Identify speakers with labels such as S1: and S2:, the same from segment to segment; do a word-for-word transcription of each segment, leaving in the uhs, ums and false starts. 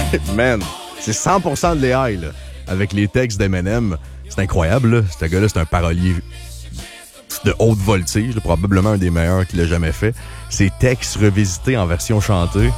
S1: Man, c'est cent pour cent de l'A I, là, avec les textes d'Eminem. C'est incroyable, là. Ce gars-là, c'est un parolier de haute voltige, là, probablement un des meilleurs qu'il a jamais fait. Ses textes revisités en version chantée.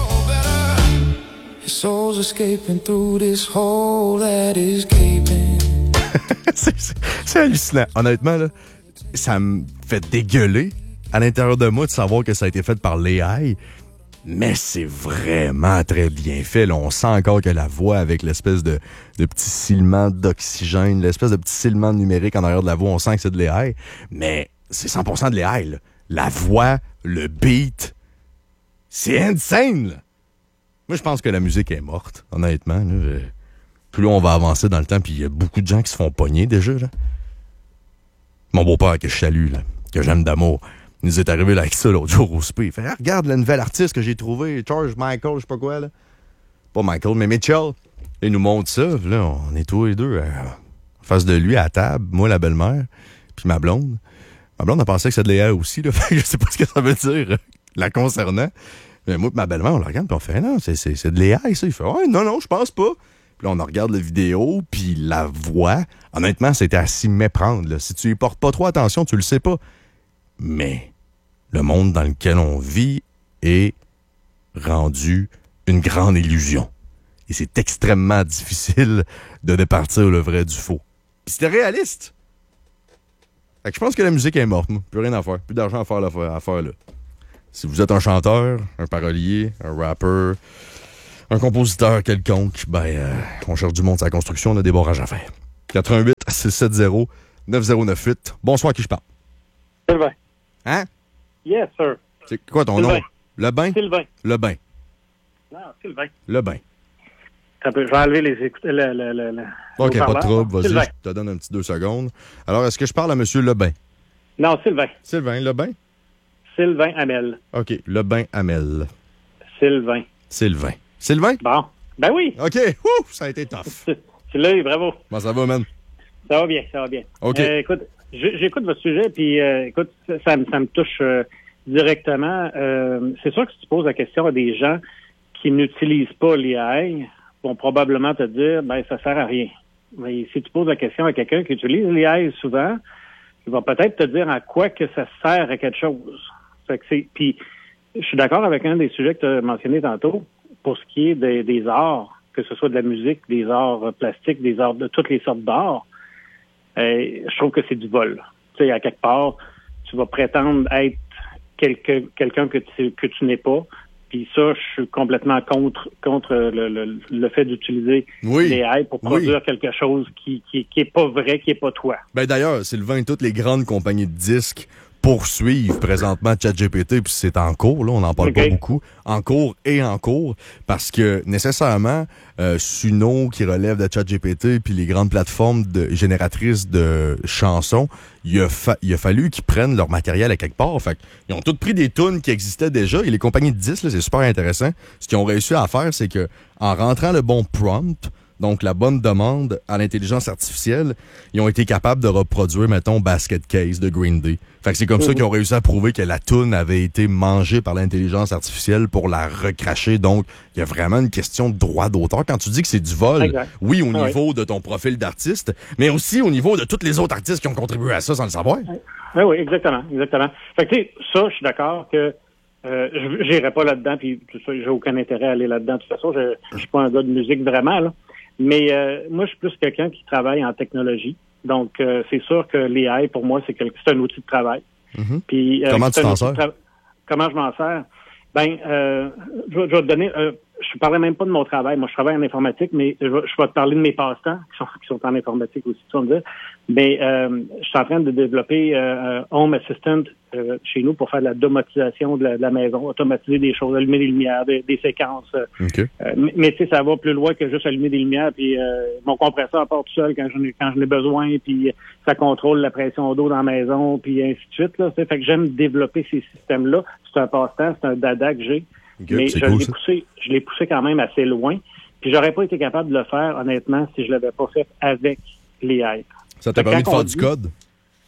S1: c'est, c'est, c'est hallucinant. Honnêtement, là, ça me fait dégueuler à l'intérieur de moi de savoir que ça a été fait par l'A I. Mais c'est vraiment très bien fait. Là, on sent encore que la voix, avec l'espèce de, de petit silement d'oxygène, l'espèce de petit silement numérique en arrière de la voix, on sent que c'est de l'A I. Mais c'est cent pour cent de l'A I. Là. La voix, le beat, c'est insane. Là. Moi, je pense que la musique est morte, honnêtement. Là. Plus on va avancer dans le temps, puis il y a beaucoup de gens qui se font pogner déjà. Là. Mon beau-père que je salue, là, que j'aime d'amour, il nous est arrivé là avec ça l'autre jour au spé. Il fait ah, regarde la nouvelle artiste que j'ai trouvée, George Michael, je sais pas quoi, là. Pas Michael, mais Mitchell. Il nous montre ça. Là, on est tous les deux euh, en face de lui à la table, moi, la belle-mère, puis ma blonde. Ma blonde a pensé que c'était de l'A I aussi, là. Je sais pas ce que ça veut dire la concernant. Mais moi et ma belle-mère, on la regarde, puis on fait non, c'est, c'est, c'est de l'A I, ça. Il fait ouais, non, non, je pense pas. Puis là, on regarde la vidéo, puis la voix. Honnêtement, c'était à s'y méprendre, là. Si tu y portes pas trop attention, tu le sais pas. Mais le monde dans lequel on vit est rendu une grande illusion. Et c'est extrêmement difficile de départir le vrai du faux. Puis c'était réaliste. Fait que je pense que la musique est morte, moi. Plus rien à faire. Plus d'argent à faire, à faire là. Si vous êtes un chanteur, un parolier, un rappeur, un compositeur quelconque, ben, euh, on cherche du monde sur la construction, on a des barrages à faire. quatre un huit six sept zéro neuf zéro neuf huit. Bonsoir, à qui je parle?
S2: Sylvain.
S1: Hein?
S2: Yes, sir.
S1: C'est quoi ton
S2: Sylvain.
S1: nom? Le bain?
S2: Sylvain.
S1: Le bain.
S2: Non, Sylvain.
S1: Le bain.
S2: Je vais enlever les écouteurs. Le, le, le, le,
S1: OK, pas de trouble. Vas-y,
S2: Sylvain.
S1: je te donne un petit deux secondes. Alors, est-ce que je parle à M. Lebain?
S2: Non, Sylvain.
S1: Sylvain Lebain?
S2: Sylvain Hamel.
S1: OK, Lebain Hamel.
S2: Sylvain.
S1: Sylvain. Sylvain?
S2: Bon. Ben oui.
S1: OK. Ouh, ça a été tough.
S2: Tu l'as eu, bravo.
S1: Bon, ça va, man?
S2: Ça va bien, ça va bien.
S1: OK.
S2: Euh, écoute, j'écoute votre sujet, puis euh, écoute, ça, ça, me, ça me touche euh, directement. Euh, c'est sûr que si tu poses la question à des gens qui n'utilisent pas l'A I, vont probablement te dire, ben ça sert à rien. Mais si tu poses la question à quelqu'un qui utilise l'A I souvent, il va peut-être te dire en quoi que ça sert à quelque chose. Fait que c'est, puis je suis d'accord avec un des sujets que tu as mentionné tantôt, pour ce qui est des, des arts, que ce soit de la musique, des arts plastiques, des arts de toutes les sortes d'arts. Euh, je trouve que c'est du vol. Tu sais, à quelque part, tu vas prétendre être quelque, quelqu'un que tu, que tu n'es pas. Puis ça, je suis complètement contre contre le, le, le fait d'utiliser
S1: oui.
S2: l'A I pour produire
S1: oui.
S2: quelque chose qui, qui, qui est pas vrai, qui est pas toi.
S1: Ben d'ailleurs, Sylvain, toutes les grandes compagnies de disques poursuivent présentement ChatGPT, puis c'est en cours, là, on n'en parle
S2: okay.
S1: pas beaucoup, en cours et en cours, parce que nécessairement, euh, Suno, qui relève de ChatGPT, puis les grandes plateformes de, génératrices de chansons, il a, fa- il a fallu qu'ils prennent leur matériel à quelque part. Fait ils ont tous pris des tunes qui existaient déjà, et les compagnies de disques, là, c'est super intéressant. Ce qu'ils ont réussi à faire, c'est que en rentrant le bon prompt, donc la bonne demande à l'intelligence artificielle, ils ont été capables de reproduire, mettons, Basket Case de Green Day. Fait que c'est comme mm-hmm. ça qu'ils ont réussi à prouver que la toune avait été mangée par l'intelligence artificielle pour la recracher. Donc, il y a vraiment une question de droit d'auteur. Quand tu dis que c'est du vol, exact. Oui, au ah niveau oui. de ton profil d'artiste, mais aussi au niveau de tous les autres artistes qui ont contribué à ça sans le savoir.
S2: Oui, oui, exactement, exactement. Fait que, tu sais, ça, je suis d'accord que euh, je n'irai pas là-dedans, puis tout ça, j'ai aucun intérêt à aller là-dedans. De toute façon, je ne suis pas un gars de musique vraiment, là. Mais euh, moi, je suis plus quelqu'un qui travaille en technologie. Donc, euh, c'est sûr que l'A I, pour moi, c'est, quelque, c'est un outil de travail.
S1: Mm-hmm.
S2: Puis, euh,
S1: comment tu t'en sers?
S2: Tra- Comment je m'en sers? Ben, euh, je, je vais te donner... Euh, je ne parlais même pas de mon travail. Moi, je travaille en informatique, mais je, je vais te parler de mes passe-temps, qui sont, qui sont en informatique aussi, tu vas me dire. Mais euh, je suis en train de développer euh, un Home Assistant euh, chez nous pour faire de la domotisation de la, de la maison, automatiser des choses, allumer des lumières, des, des séquences.
S1: Okay.
S2: Euh, mais mais tu sais, ça va plus loin que juste allumer des lumières, puis euh, mon compresseur part tout seul quand j'en ai, quand j'en ai besoin, puis ça contrôle la pression d'eau dans la maison, puis ainsi de suite. Là, fait que j'aime développer ces systèmes-là. C'est un passe-temps, c'est un dada que j'ai. Okay, mais je cool, l'ai poussé, je l'ai poussé quand même assez loin. Puis j'aurais pas été capable de le faire, honnêtement, si je l'avais pas fait avec l'A I.
S1: Ça t'a permis de faire du code?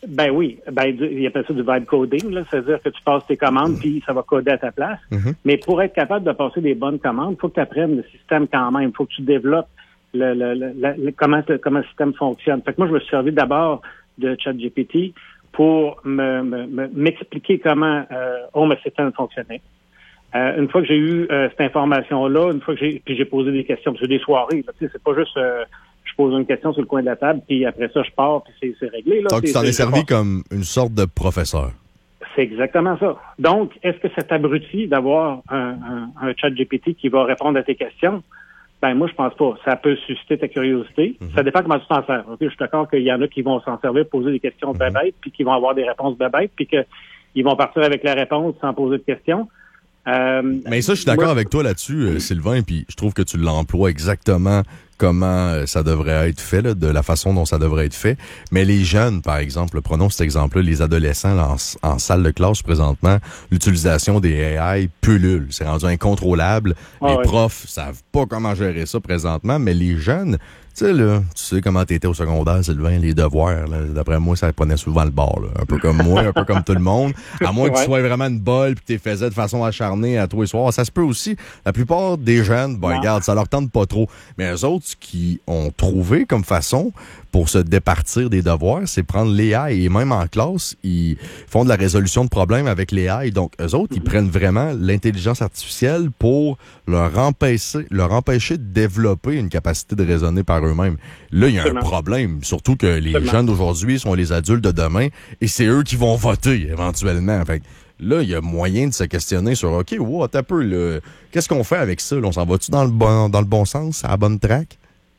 S2: Ben oui, ben il appelle ça du vibe coding, là, c'est-à-dire que tu passes tes commandes puis ça va coder à ta place. Mm-hmm. Mais pour être capable de passer des bonnes commandes, il faut que tu apprennes le système quand même, il faut que tu développes le, le, le, le comment le, comment le système fonctionne. Fait que moi je me suis servi d'abord de ChatGPT pour me, me, me m'expliquer comment euh, Home Assistant fonctionnait. Euh, une fois que j'ai eu euh, cette information-là, une fois que j'ai puis j'ai posé des questions, parce que c'est des soirées, là, tu sais, c'est pas juste euh, je pose une question sur le coin de la table, puis après ça, je pars, puis c'est, c'est réglé. Là.
S1: Donc,
S2: c'est,
S1: tu t'en es servi
S2: pas...
S1: comme une sorte de professeur.
S2: C'est exactement ça. Donc, est-ce que ça t'abrutit d'avoir un, un, un chat G P T qui va répondre à tes questions? Ben moi, je pense pas. Ça peut susciter ta curiosité. Mm-hmm. Ça dépend comment tu t'en sers. Okay? Je suis d'accord qu'il y en a qui vont s'en servir pour poser des questions mm-hmm. bébêtes, puis qui vont avoir des réponses bébêtes, puis qu'ils vont partir avec la réponse sans poser de questions.
S1: Euh, Mais ça, je suis d'accord moi... avec toi là-dessus, euh, Sylvain, puis je trouve que tu l'emploies exactement comment ça devrait être fait, là, de la façon dont ça devrait être fait. Mais les jeunes, par exemple, prenons cet exemple-là, les adolescents là, en, en salle de classe présentement, l'utilisation des A I pullule. C'est rendu incontrôlable. Ah, les ouais. profs savent pas comment gérer ça présentement, mais les jeunes, tu sais, là, tu sais comment t'étais au secondaire, Sylvain, les devoirs, là, d'après moi, ça prenait souvent le bord, là. Un peu comme moi, un peu comme tout le monde. À moins que ouais. tu sois vraiment une bolle pis que tu les faisais de façon acharnée à tous les soirs. Ça se peut aussi. La plupart des jeunes, ben, regarde, ça leur tente pas trop. Mais eux autres, ce qu'ils ont trouvé comme façon pour se départir des devoirs, c'est prendre l'A I. Et même en classe, ils font de la résolution de problèmes avec l'A I. Donc, eux autres, ils prennent vraiment l'intelligence artificielle pour leur empêcher, leur empêcher de développer une capacité de raisonner par eux-mêmes. Là, il y a un problème. Surtout que les Absolument. jeunes d'aujourd'hui sont les adultes de demain et c'est eux qui vont voter éventuellement. Fait que là, il y a moyen de se questionner sur, OK, wow, t'as peu, là, qu'est-ce qu'on fait avec ça? Là? On s'en va-tu dans le bon, dans le bon sens, à la bonne track?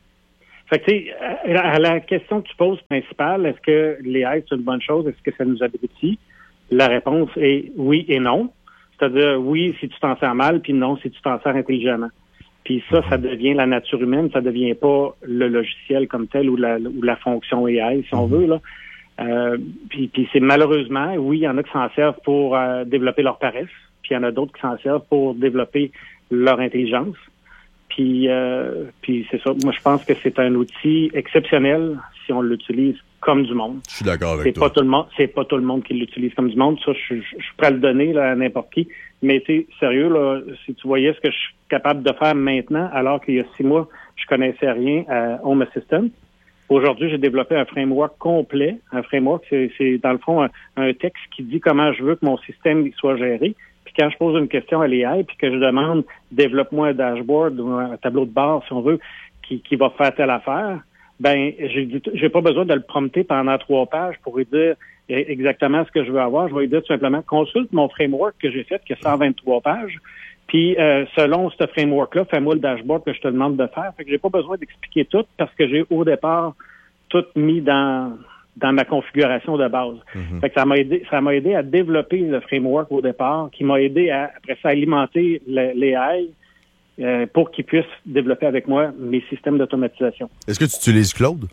S2: Fait que, tu sais, à la question que tu poses principale, est-ce que l'A I, c'est une bonne chose? Est-ce que ça nous abrutit? La réponse est oui et non. C'est-à-dire, oui, si tu t'en sers mal, puis non, si tu t'en sers intelligemment. Puis ça, ça devient la nature humaine, ça devient pas le logiciel comme tel ou la, ou la fonction A I, si on veut, là. Euh, puis, puis c'est malheureusement, oui, il y en a qui s'en servent pour euh, développer leur paresse, puis il y en a d'autres qui s'en servent pour développer leur intelligence. Puis, euh, puis c'est ça. Moi, je pense que c'est un outil exceptionnel si on l'utilise comme du monde.
S1: Je suis d'accord avec
S2: c'est
S1: toi.
S2: Pas tout le monde, c'est pas tout le monde qui l'utilise comme du monde. Ça, je, je, je suis prêt à le donner là, à n'importe qui. Mais tu sais, sérieux, là, si tu voyais ce que je suis capable de faire maintenant, alors qu'il y a six mois, je connaissais rien à Home Assistant. Aujourd'hui, j'ai développé un framework complet. Un framework, c'est, c'est dans le fond un, un texte qui dit comment je veux que mon système soit géré. Puis quand je pose une question à l'A I, puis que je demande développe-moi un dashboard ou un tableau de bord, si on veut, qui, qui va faire telle affaire, ben j'ai j'ai pas besoin de le prompter pendant trois pages pour lui dire exactement ce que je veux avoir. Je vais lui dire tout simplement consulte mon framework que j'ai fait, qui a cent vingt-trois pages. Puis euh, selon ce framework-là, fais-moi le dashboard que je te demande de faire. Fait que j'ai pas besoin d'expliquer tout parce que j'ai au départ tout mis dans dans ma configuration de base. Mm-hmm. Fait que ça m'a aidé, ça m'a aidé à développer le framework au départ, qui m'a aidé à, après ça, alimenter l'A I euh, pour qu'il puisse développer avec moi mes systèmes d'automatisation.
S1: Est-ce que tu utilises Claude?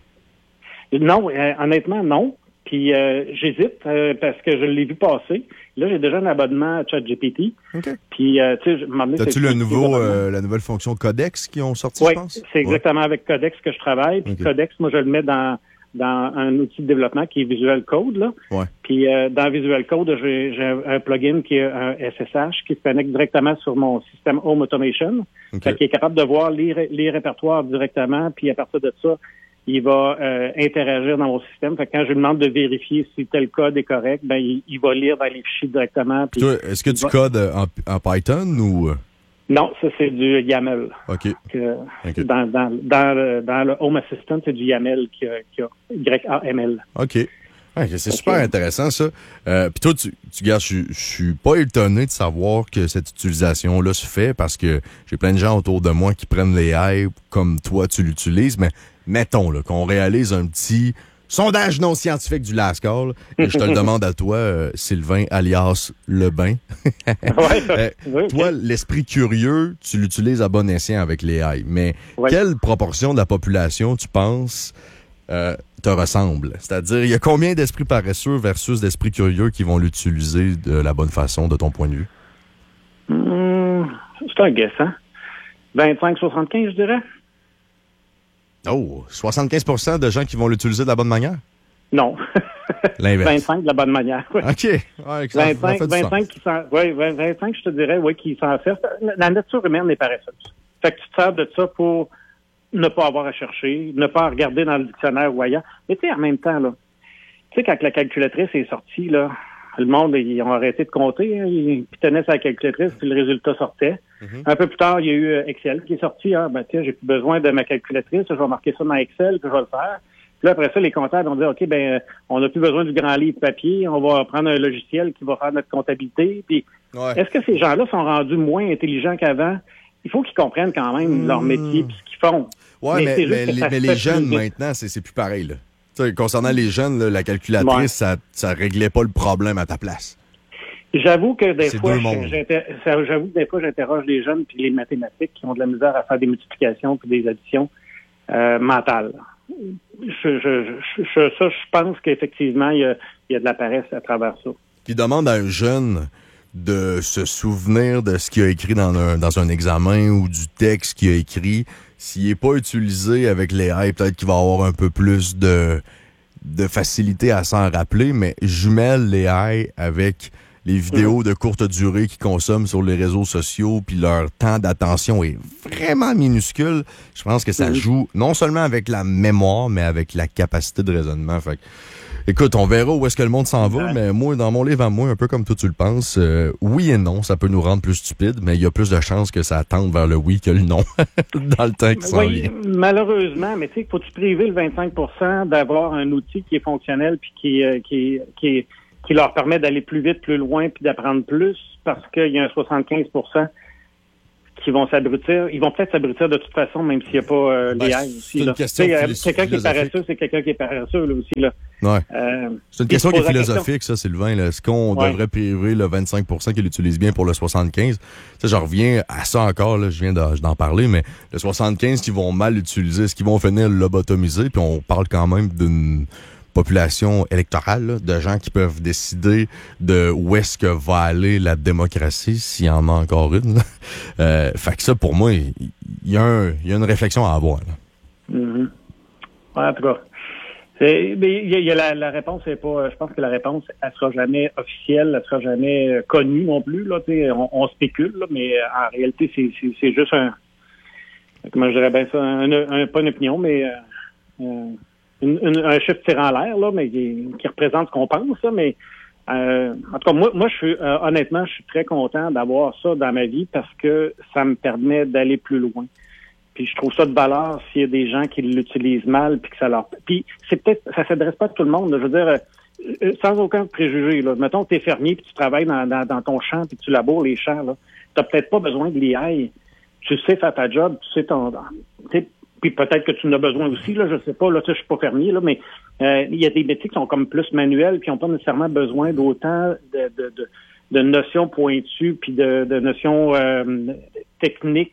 S2: Non, euh, honnêtement, non. Puis euh, j'hésite euh, parce que je l'ai vu passer. Là, j'ai déjà un abonnement à ChatGPT. Okay. Puis, euh, tu sais, je
S1: As-tu le nouveau, euh, la nouvelle fonction Codex qui ont sorti,
S2: oui,
S1: je pense?
S2: Oui, c'est exactement ouais. avec Codex que je travaille. Puis okay. Codex, moi, je le mets dans dans un outil de développement qui est Visual Code, là.
S1: Ouais.
S2: Puis euh, dans Visual Code, j'ai, j'ai un plugin qui est un S S H qui se connecte directement sur mon système Home Automation, okay. qui est capable de voir les, les répertoires directement, puis à partir de ça, il va euh, interagir dans mon système. Fait que quand je lui demande de vérifier si tel code est correct, ben il, il va lire dans les fichiers directement. Puis
S1: toi, est-ce que tu va... codes en, en Python ou...
S2: Non, ça, c'est du YAML.
S1: OK.
S2: Que,
S1: okay.
S2: Dans, dans, dans, le, dans le Home Assistant, c'est du YAML qui a, qui a Y A M L.
S1: OK. Ouais, c'est okay. super intéressant, ça. Euh, Puis toi, tu, tu gars, je, je suis pas étonné de savoir que cette utilisation-là se fait parce que j'ai plein de gens autour de moi qui prennent l'A I comme toi, tu l'utilises. Mais mettons là, qu'on réalise un petit sondage non scientifique du Last Call, et je te le demande à toi, euh, Sylvain, alias Lebin.
S2: ouais,
S1: euh, oui, toi, okay. l'esprit curieux, tu l'utilises à bon escient avec l'A I, mais ouais. quelle proportion de la population, tu penses, euh, te ressemble? C'est-à-dire, il y a combien d'esprits paresseux versus d'esprits curieux qui vont l'utiliser de la bonne façon, de ton point de vue?
S2: Mmh, c'est un guess, hein? vingt-cinq à soixante-quinze, je dirais.
S1: Oh, soixante-quinze pour cent de gens qui vont l'utiliser de la bonne manière?
S2: Non.
S1: L'inverse.
S2: vingt-cinq de la bonne manière. Ouais.
S1: OK. Ouais,
S2: vingt-cinq, vingt-cinq qui s'en, oui, vingt-cinq, je te dirais, oui, qui s'en sert. La nature humaine est paresseuse. Fait que tu te sers de ça pour ne pas avoir à chercher, ne pas regarder dans le dictionnaire ou ailleurs. Mais tu sais, en même temps, là, tu sais, quand la calculatrice est sortie, là, le monde, ils ont arrêté de compter, hein, ils tenaient sa calculatrice, puis le résultat sortait. Mm-hmm. Un peu plus tard, il y a eu Excel qui est sorti. Ah, ben, tiens, j'ai plus besoin de ma calculatrice, je vais marquer ça dans Excel, puis je vais le faire. Puis là, après ça, les comptables ont dit, OK, ben, on n'a plus besoin du grand livre papier, on va prendre un logiciel qui va faire notre comptabilité. Puis, ouais. Est-ce que ces gens-là sont rendus moins intelligents qu'avant? Il faut qu'ils comprennent quand même mmh. leur métier et ce qu'ils font.
S1: Oui, mais, mais, mais, les, mais les jeunes, maintenant, c'est, c'est plus pareil, là. T'sais, concernant les jeunes, là, la calculatrice, ouais. ça, ça réglait pas le problème à ta place.
S2: J'avoue que des c'est fois, j'avoue que des fois, j'interroge les jeunes puis les mathématiques qui ont de la misère à faire des multiplications puis des additions euh, mentales. Je, je, je, je, ça, je pense qu'effectivement, il y a, il y a de la paresse à travers ça.
S1: Qui demande à un jeune de se souvenir de ce qu'il a écrit dans un, dans un examen ou du texte qu'il a écrit. S'il n'est pas utilisé avec les A I, peut-être qu'il va avoir un peu plus de, de facilité à s'en rappeler, mais jumelle les A I avec les vidéos de courte durée qu'ils consomment sur les réseaux sociaux, puis leur temps d'attention est vraiment minuscule. Je pense que ça joue non seulement avec la mémoire, mais avec la capacité de raisonnement. Fait que, écoute, on verra où est-ce que le monde s'en va, ouais. mais moi, dans mon livre à moi, un peu comme toi tu le penses, euh, oui et non, ça peut nous rendre plus stupides, mais il y a plus de chances que ça tende vers le oui que le non dans le temps qui s'en
S2: oui,
S1: vient.
S2: Malheureusement, mais tu sais, faut-tu priver le vingt-cinq pour cent d'avoir un outil qui est fonctionnel puis qui, euh, qui, qui, qui leur permet d'aller plus vite, plus loin puis d'apprendre plus parce qu'il y a un soixante-quinze pour cent qui vont s'abrutir. Ils vont peut-être s'abrutir de toute façon, même s'il n'y a pas euh, ben, l'A I aussi. Là. Euh, quelqu'un qui est paresseux, c'est quelqu'un qui est paresseux là, aussi. Là.
S1: Ouais. Euh, c'est une question qui est philosophique, ça, Sylvain. Là. Est-ce qu'on ouais. devrait priver le vingt-cinq pour cent qui l'utilise bien pour le soixante-quinze pour cent? Ça, je reviens à ça encore, là, je viens d'en, d'en parler, mais le soixante-quinze qui vont mal l'utiliser, est-ce qu'ils vont finir lobotomiser? Puis on parle quand même d'une population électorale, là, de gens qui peuvent décider de où est-ce que va aller la démocratie, s'il y en a encore une. Euh, fait que ça, pour moi, il y, y, y a une réflexion à avoir. Là.
S2: Mm-hmm. Ouais, en tout cas. Il y, y a la, la réponse, c'est pas. Je pense que la réponse, elle sera jamais officielle, elle sera jamais euh, connue non plus. Là, on, on spécule, là, mais euh, en réalité, c'est, c'est, c'est juste un. Comment je dirais bien ça, un, un, pas une opinion, mais euh, euh, une, une, un chiffre tiré en l'air, là, mais qui, qui représente ce qu'on pense, là, mais euh, en tout cas, moi, moi, je suis euh, honnêtement, je suis très content d'avoir ça dans ma vie parce que ça me permet d'aller plus loin. Puis je trouve ça de valeur s'il y a des gens qui l'utilisent mal puis que ça leur. Puis c'est peut-être, ça s'adresse pas à tout le monde. Là. Je veux dire, euh, sans aucun préjugé. Là. Mettons que t'es fermier puis tu travailles dans, dans, dans ton champ puis tu laboures les champs. Là, t'as peut-être pas besoin de l'A I. Tu sais faire ta job, tu sais ton. Puis peut-être que tu en as besoin aussi, là, je sais pas, là, je suis pas fermier, là, mais euh, il y a des métiers qui sont comme plus manuels, qui n'ont pas nécessairement besoin d'autant de, de, de, de notions pointues puis de, de notions euh, techniques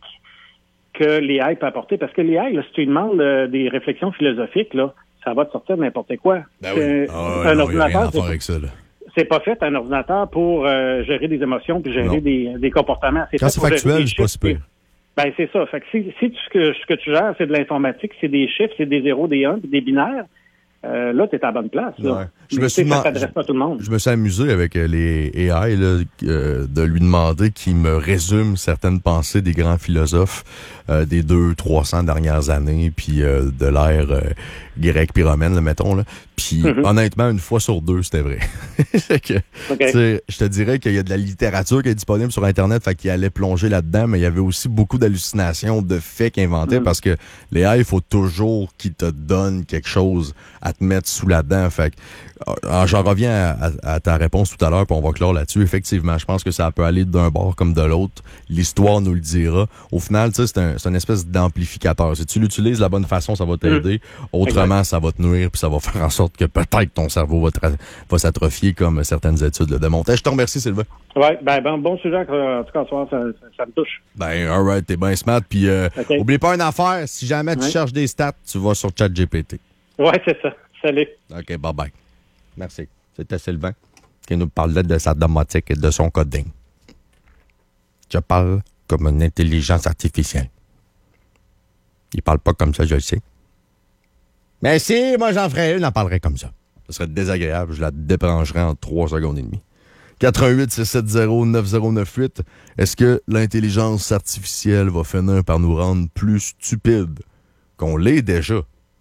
S2: que l'A I peut apporter. Parce que l'A I, là, si tu lui demandes euh, des réflexions philosophiques, là, ça va te sortir n'importe quoi.
S1: Ben oui. Ah ouais, un non, ordinateur, c'est, avec ça, là.
S2: C'est pas fait, un ordinateur, pour euh, gérer des émotions puis gérer des, des comportements. C'est
S1: Quand c'est factuel, c'est pas super.
S2: Ben, c'est ça. Fait que si, si tu, ce, que, ce que tu gères, c'est de l'informatique, c'est des chiffres, c'est des zéros, des un, puis des binaires, euh, là, t'es à la bonne place. Là. Ouais. Je me suis ça s'adresse pas à tout le monde.
S1: Je me suis amusé avec les A I là, euh, de lui demander qu'il me résume certaines pensées des grands philosophes euh, des deux, trois cents dernières années, puis euh, de l'ère euh, grecque puis romaine, là, mettons. Là. Puis mm-hmm. honnêtement, une fois sur deux, c'était vrai. que, okay. Je te dirais qu'il y a de la littérature qui est disponible sur Internet, fait qu'il allait plonger là-dedans, mais il y avait aussi beaucoup d'hallucinations, de faits qu'il inventait, mm-hmm. parce que les A I, il faut toujours qu'ils te donnent quelque chose à te mettre sous la dent. Fait que, alors, j'en reviens à, à, à ta réponse tout à l'heure, puis on va clore là-dessus. Effectivement, je pense que ça peut aller d'un bord comme de l'autre. L'histoire nous le dira. Au final, tu sais, c'est un, c'est une espèce d'amplificateur. Si tu l'utilises de la bonne façon, ça va t'aider. Mmh. Autrement, exact. Ça va te nuire, puis ça va faire en sorte que peut-être ton cerveau va, tra- va s'atrophier, comme certaines études le démontraient. Je te remercie, Sylvain.
S2: Oui, ben, bon, bon sujet. En tout cas, ça, ça, ça me touche.
S1: Ben, all right, t'es bien smart. Puis, euh, okay. Oublie pas une affaire. Si jamais tu ouais. cherches des stats, tu vas sur ChatGPT.
S2: Oui, c'est ça. Salut.
S1: OK, bye-bye. Merci. C'était Sylvain qui nous parlait de sa domotique et de son coding. Je parle comme une intelligence artificielle. Il parle pas comme ça, je le sais. Mais si, moi j'en ferais une, j'en parlerais comme ça. Ce serait désagréable. Je la débrancherais en trois secondes et demie. quatre un huit, six sept zéro, neuf zéro neuf huit. Est-ce que l'intelligence artificielle va finir par nous rendre plus stupides qu'on l'est déjà?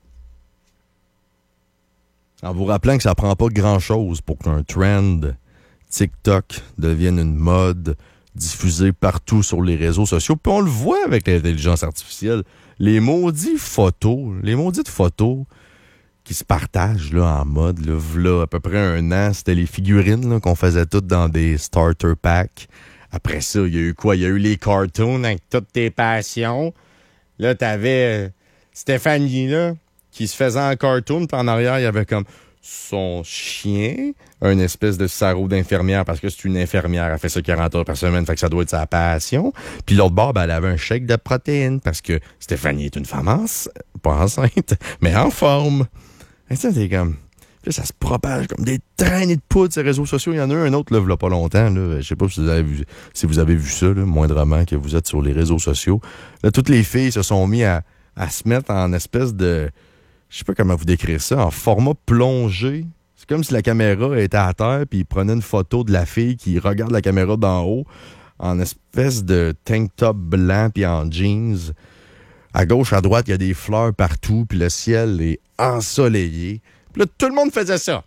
S1: En vous rappelant que ça prend pas grand-chose pour qu'un trend TikTok devienne une mode diffusée partout sur les réseaux sociaux. Puis on le voit avec l'intelligence artificielle. Les maudits photos, les maudites photos qui se partagent là, en mode, là, là, à peu près un an, c'était les figurines là, qu'on faisait toutes dans des starter packs. Après ça, il y a eu quoi? Il y a eu les cartoons avec toutes tes passions. Là, t'avais euh, Stéphanie, là, qui se faisait en cartoon, puis en arrière, il y avait comme son chien, une espèce de sarrau d'infirmière, parce que c'est une infirmière, elle fait ça quarante heures par semaine, fait que ça doit être sa passion. Puis l'autre bord, ben, elle avait un shake de protéines, parce que Stéphanie est une femme enceinte, pas enceinte, mais en forme. Et ça, c'est comme... Là, ça se propage comme des traînées de poudre sur les réseaux sociaux. Il y en a un, un autre, là, il y a pas longtemps. Là. Je sais pas si vous avez vu, si vous avez vu ça, là, moindrement, que vous êtes sur les réseaux sociaux. Là, toutes les filles se sont mis à, à se mettre en espèce de... Je sais pas comment vous décrire ça, en format plongé. C'est comme si la caméra était à terre, puis ils prenaient une photo de la fille qui regarde la caméra d'en haut, en espèce de tank top blanc, puis en jeans. À gauche, à droite, il y a des fleurs partout, puis le ciel est ensoleillé. Puis là, tout le monde faisait ça.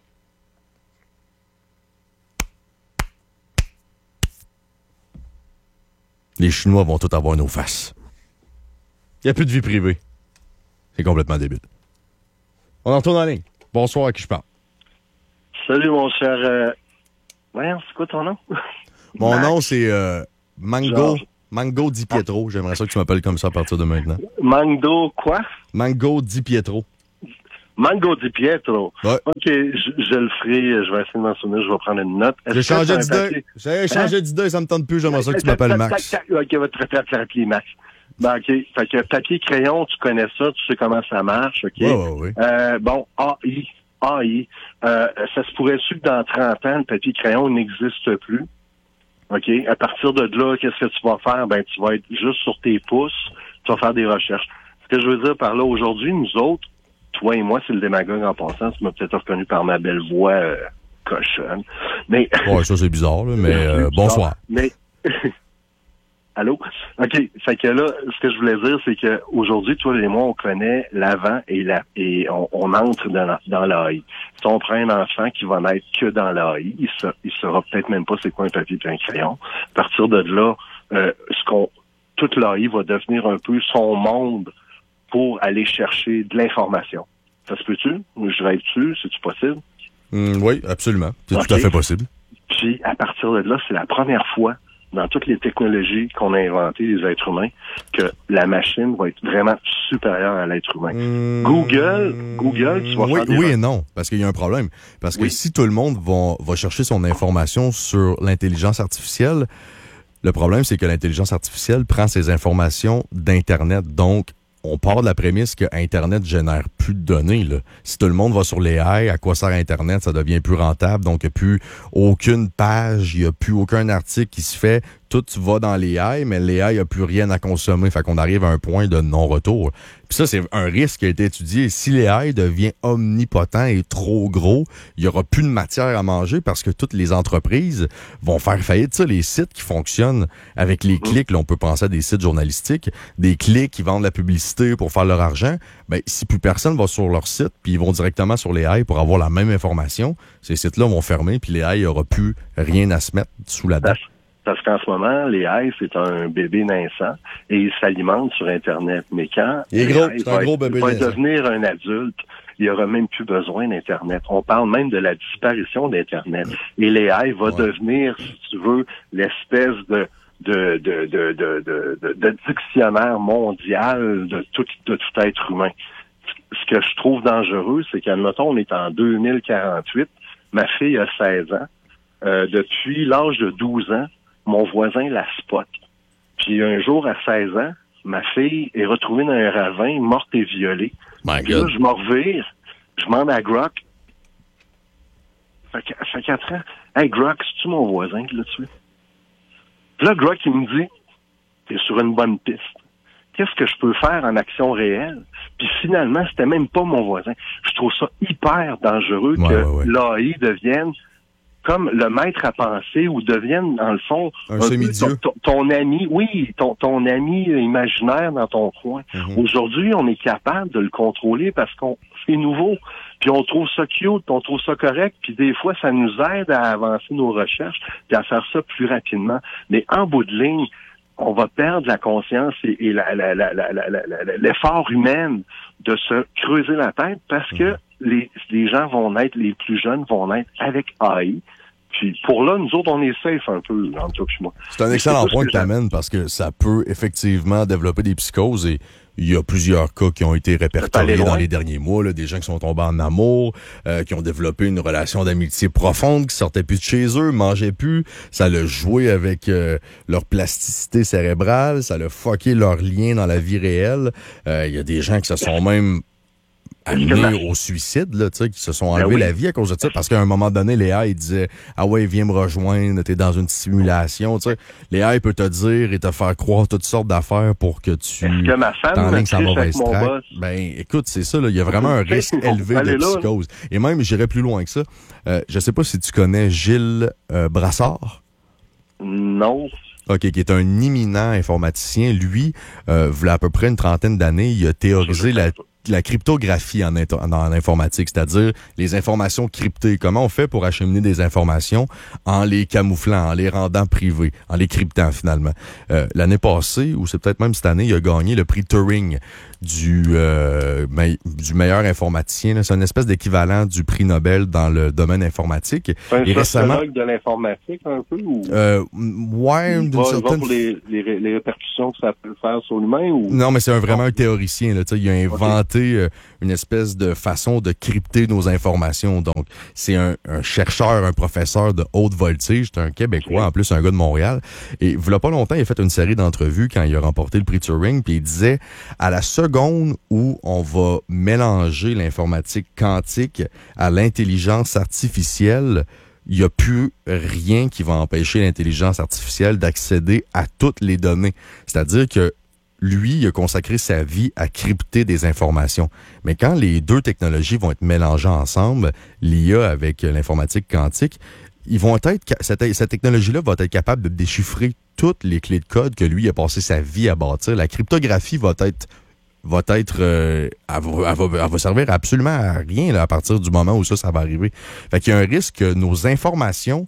S1: Les Chinois vont tous avoir nos faces. Il n'y a plus de vie privée. C'est complètement débile. On en retourne en ligne. Bonsoir, à qui je parle?
S3: Salut, mon cher... Euh... Voyons, c'est quoi ton nom?
S1: Mon Max. nom, c'est euh, Mango...
S3: George.
S1: Mango Di Pietro. J'aimerais ça que tu m'appelles comme ça à partir de maintenant.
S3: Mango quoi?
S1: Mango Di Pietro.
S3: Mango Di Pietro.
S1: Ouais.
S3: OK, je, je le ferai. Je vais essayer de m'en souvenir. Je vais prendre une note.
S1: J'ai changé d'idée. J'ai changé d'idée. Ça me tente plus. J'aimerais ça que tu m'appelles Max.
S3: OK, va te traiter à papier, Max. Ben, OK. Fait que papier, crayon, tu connais ça. Tu sais comment ça marche. OK?
S1: Ouais, ouais, ouais.
S3: Euh, bon, A I. A I. Euh, ça se pourrait-tu que dans trente ans, le papier, crayon n'existe plus? OK? À partir de là, qu'est-ce que tu vas faire? Ben, tu vas être juste sur tes pouces, tu vas faire des recherches. Ce que je veux dire par là, aujourd'hui, nous autres, toi et moi, c'est le démagogue en passant, tu m'as peut-être reconnu par ma belle voix euh, cochonne. Mais.
S1: Ouais, ça, c'est bizarre, là, mais euh, bonsoir.
S3: Mais. Allô? OK. Fait que là, ce que je voulais dire, c'est que aujourd'hui, toi et moi, on connaît l'avant et la et on, on entre dans, la, dans l'A I. Si on prend un enfant qui va naître que dans l'A I, il ne il saura peut-être même pas c'est quoi un papier et un crayon. À partir de là, euh, ce qu'on toute l'A I va devenir un peu son monde pour aller chercher de l'information. Ça se peut-tu? Je rêve-tu? C'est-tu possible?
S1: Mmh, oui, absolument. C'est
S3: okay.
S1: tout à fait possible.
S3: Puis, à partir de là, c'est la première fois dans toutes les technologies qu'on a inventées, les êtres humains, que la machine va être vraiment supérieure à l'être humain. Mmh, Google, Google, tu vas
S1: oui,
S3: faire des...
S1: Oui et non, parce qu'il y a un problème. Parce que oui. si tout le monde va, va chercher son information sur l'intelligence artificielle, le problème, c'est que l'intelligence artificielle prend ses informations d'Internet. Donc, on part de la prémisse que Internet génère plus de données. Là. Si tout le monde va sur les A I, à quoi sert Internet? Ça devient plus rentable. Donc, il n'y a plus aucune page, il n'y a plus aucun article qui se fait. Tout va dans les A I, mais les A I, il n'y a plus rien à consommer. Fait qu'on arrive à un point de non-retour. Puis ça, c'est un risque qui a été étudié. Si les A I devient omnipotent et trop gros, il n'y aura plus de matière à manger parce que toutes les entreprises vont faire faillite. Ça, les sites qui fonctionnent avec les clics, là, on peut penser à des sites journalistiques, des clics qui vendent la publicité pour faire leur argent. Ben, si plus personne va sur leur site, puis ils vont directement sur les A I pour avoir la même information, ces sites-là vont fermer, puis les A I n'aura plus rien à se mettre sous la dent.
S3: Parce qu'en ce moment, les A I, c'est un bébé naissant et il s'alimente sur Internet. Mais quand
S1: il est gros, c'est un gros bébé
S3: il va
S1: naissant.
S3: devenir un adulte, il n'y aura même plus besoin d'Internet. On parle même de la disparition d'Internet. Et l'A I va ouais. devenir, si tu veux, l'espèce de de de de de, de, de, de dictionnaire mondial de tout de tout être humain. Ce que je trouve dangereux, c'est qu'admettons, on est en deux mille quarante-huit, ma fille a seize ans. Euh, depuis l'âge de douze ans, mon voisin la spot. Puis un jour, à seize ans, ma fille est retrouvée dans un ravin, morte et violée.
S1: My
S3: Puis là, je m'en revire, je demande à Grok. Ça fait quatre ans. Hey, Grok, c'est-tu mon voisin qui l'a tué? Puis là, Grok, il me dit, t'es sur une bonne piste. qu'est-ce que je peux faire en action réelle? Puis finalement, c'était même pas mon voisin. Je trouve ça hyper dangereux
S1: ouais,
S3: que
S1: ouais, ouais.
S3: l'A I devienne comme le maître à penser ou devienne, dans le fond,
S1: un,
S3: un
S1: semi-dieu.
S3: Ton, ton, ton ami, oui, ton, ton ami imaginaire dans ton coin. Mm-hmm. Aujourd'hui, on est capable de le contrôler parce qu'on c'est nouveau. Puis on trouve ça cute, on trouve ça correct, puis des fois, ça nous aide à avancer nos recherches puis à faire ça plus rapidement. Mais en bout de ligne, on va perdre la conscience et, et la, la, la, la, la, la, l'effort humain de se creuser la tête parce que les, les gens vont naître, les plus jeunes vont naître avec A I. Puis pour là, nous autres, on est safe un peu, en tout cas que moi.
S1: C'est un excellent point que tu amènes parce que ça peut effectivement développer des psychoses et il y a plusieurs cas qui ont été répertoriés dans les derniers mois, là, des gens qui sont tombés en amour, euh, qui ont développé une relation d'amitié profonde, qui sortaient plus de chez eux, mangeaient plus. Ça l'a joué avec euh, leur plasticité cérébrale, ça l'a fucké leur lien dans la vie réelle. Euh, il y a des gens qui se sont même amenés au suicide, là, tu sais, qui se sont enlevés ben oui. la vie à cause de ça, parce qu'à un moment donné, Léa, il disait « Ah ouais, viens me rejoindre, t'es dans une simulation. » Tu sais, Léa, il peut te dire et te faire croire toutes sortes d'affaires pour que tu t'enlignes sa mauvaise traque. Ben, écoute, c'est ça, là, il y a vraiment un risque élevé de psychose. Et même, j'irais plus loin que ça. Euh, je sais pas si tu connais Gilles euh, Brassard.
S3: Non.
S1: OK, qui est un éminent informaticien. Lui, euh, il y a à peu près une trentaine d'années, il a théorisé la la cryptographie en, en, en informatique, c'est-à-dire les informations cryptées. Comment on fait pour acheminer des informations en les camouflant, en les rendant privées, en les cryptant finalement. Euh, l'année passée, ou c'est peut-être même cette année, il a gagné le prix Turing du, euh, me, du meilleur informaticien. Là. C'est une espèce d'équivalent du prix Nobel dans le domaine informatique.
S3: C'est un
S1: Et récemment,
S3: de l'informatique un peu? Ou...
S1: Euh, ouais, d'une certaine...
S3: pour les, les, les répercussions que ça peut faire sur l'humain? Ou...
S1: Non, mais c'est un, vraiment un théoricien. Là, il a inventé okay. euh, une espèce de façon de crypter nos informations. Donc, c'est un, un chercheur, un professeur de haute voltige. C'est un Québécois, okay. en plus, un gars de Montréal. Et il n'y a pas longtemps, il a fait une série d'entrevues quand il a remporté le prix Turing, puis il disait, à la seconde où on va mélanger l'informatique quantique à l'intelligence artificielle, il n'y a plus rien qui va empêcher l'intelligence artificielle d'accéder à toutes les données. C'est-à-dire que lui, il a consacré sa vie à crypter des informations. Mais quand les deux technologies vont être mélangées ensemble, l'I A avec l'informatique quantique, ils vont être, cette, cette technologie-là va être capable de déchiffrer toutes les clés de code que lui a passé sa vie à bâtir. La cryptographie va être va être euh, elle, va, elle, va, elle va servir absolument à rien là, à partir du moment où ça, ça va arriver. Fait qu'il y a un risque que nos informations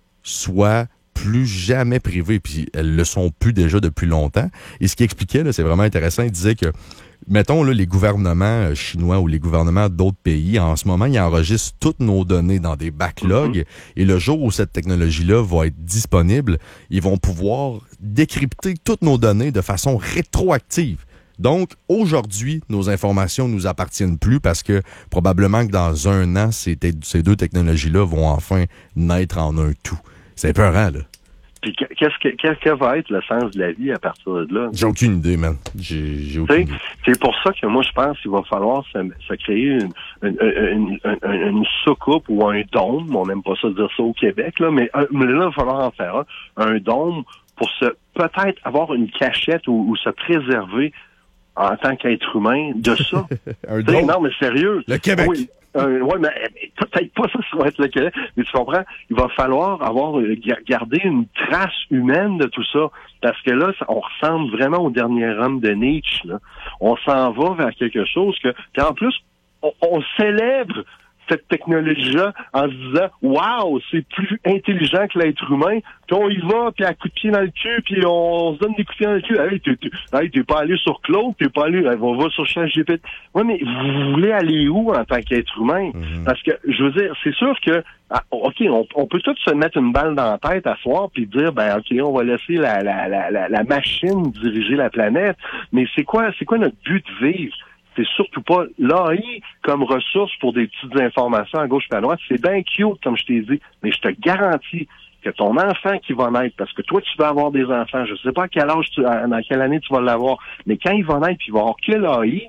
S1: soient plus jamais privées, puis elles le sont plus déjà depuis longtemps. Et ce qu'il expliquait, là, c'est vraiment intéressant, il disait que, mettons, là, les gouvernements chinois ou les gouvernements d'autres pays, en ce moment, ils enregistrent toutes nos données dans des backlogs, mm-hmm. et le jour où cette technologie-là va être disponible, ils vont pouvoir décrypter toutes nos données de façon rétroactive. Donc, aujourd'hui, nos informations nous appartiennent plus parce que probablement que dans un an, ces, te- ces deux technologies-là vont enfin naître en un tout. C'est épeurant, là.
S3: Puis qu'est-ce que, qu'est-ce que va être le sens de la vie à partir de là?
S1: J'ai aucune idée, man. J'ai, j'ai aucune idée.
S3: C'est pour ça que moi, je pense qu'il va falloir se, se créer une, une, une, une, une soucoupe ou un dôme. On n'aime pas ça dire ça au Québec, là, mais, mais là, il va falloir en faire un. Un dôme pour se peut-être avoir une cachette ou, ou se préserver en tant qu'être humain de ça. un dôme? Non, mais sérieux.
S1: Le Québec.
S3: Oui. Euh, ouais, mais peut-être pas ça, ça va être le Québec, mais tu comprends, il va falloir avoir euh, garder une trace humaine de tout ça, parce que là, ça, on ressemble vraiment au dernier homme de Nietzsche, là. On s'en va vers quelque chose que, puis en plus, on, on célèbre cette technologie-là en se disant « Wow, c'est plus intelligent que l'être humain », puis on y va, puis à coup de pied dans le cul, puis on, on se donne des coups de pied dans le cul. Hey, t'es, t'es, hey, t'es pas allé sur Claude, t'es pas allé, on va sur ChatGPT. Oui, mais vous voulez aller où en tant qu'être humain? Mm-hmm. Parce que, je veux dire, c'est sûr que, ah, OK, on, on peut tous se mettre une balle dans la tête à soir, puis dire, ben OK, on va laisser la, la, la, la, la machine diriger la planète, mais c'est quoi, c'est quoi notre but de vivre? C'est surtout pas l'A I comme ressource pour des petites informations à gauche et à droite. C'est bien cute, comme je t'ai dit, mais je te garantis que ton enfant qui va naître, parce que toi, tu vas avoir des enfants, je sais pas à quel âge, tu, dans quelle année tu vas l'avoir, mais quand il va naître puis il va avoir que l'A I,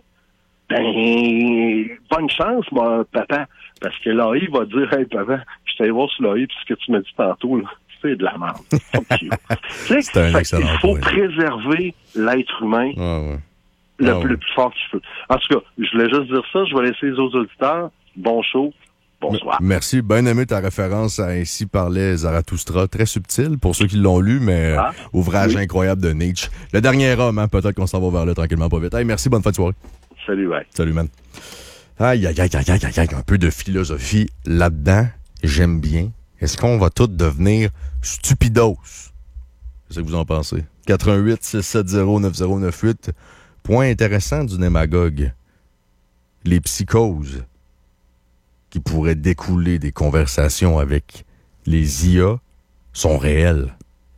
S3: ben, bonne chance, moi, papa, parce que l'A I va dire, hey, papa, je t'allais voir sur l'A I, puis ce que tu m'as dit tantôt, là, c'est de la merde. C'est un excellent. Il faut
S1: point.
S3: préserver l'être humain.
S1: Ah, ouais.
S3: le,
S1: oh.
S3: le plus fort que je peux. En tout cas, je voulais juste dire ça. Je vais laisser les autres auditeurs. Bon show. Bonsoir.
S1: M- merci. Bien aimé ta référence à Ainsi parlait Zarathustra. Très subtil pour ceux qui l'ont lu, mais ah, euh, ouvrage oui. incroyable de Nietzsche. Le dernier homme, hein, peut-être qu'on s'en va vers là tranquillement, pas vite. Hey, merci, bonne fin de soirée.
S3: Salut, ouais.
S1: Salut, man. Aïe, aïe, aïe, aïe, aïe, aïe, un peu de philosophie là-dedans. J'aime bien. Est-ce qu'on va tous devenir stupidos? Qu'est-ce que vous en pensez? quatre un huit six sept zéro neuf zéro neuf huit. Point intéressant du démagogue. Les psychoses qui pourraient découler des conversations avec les I A sont réelles.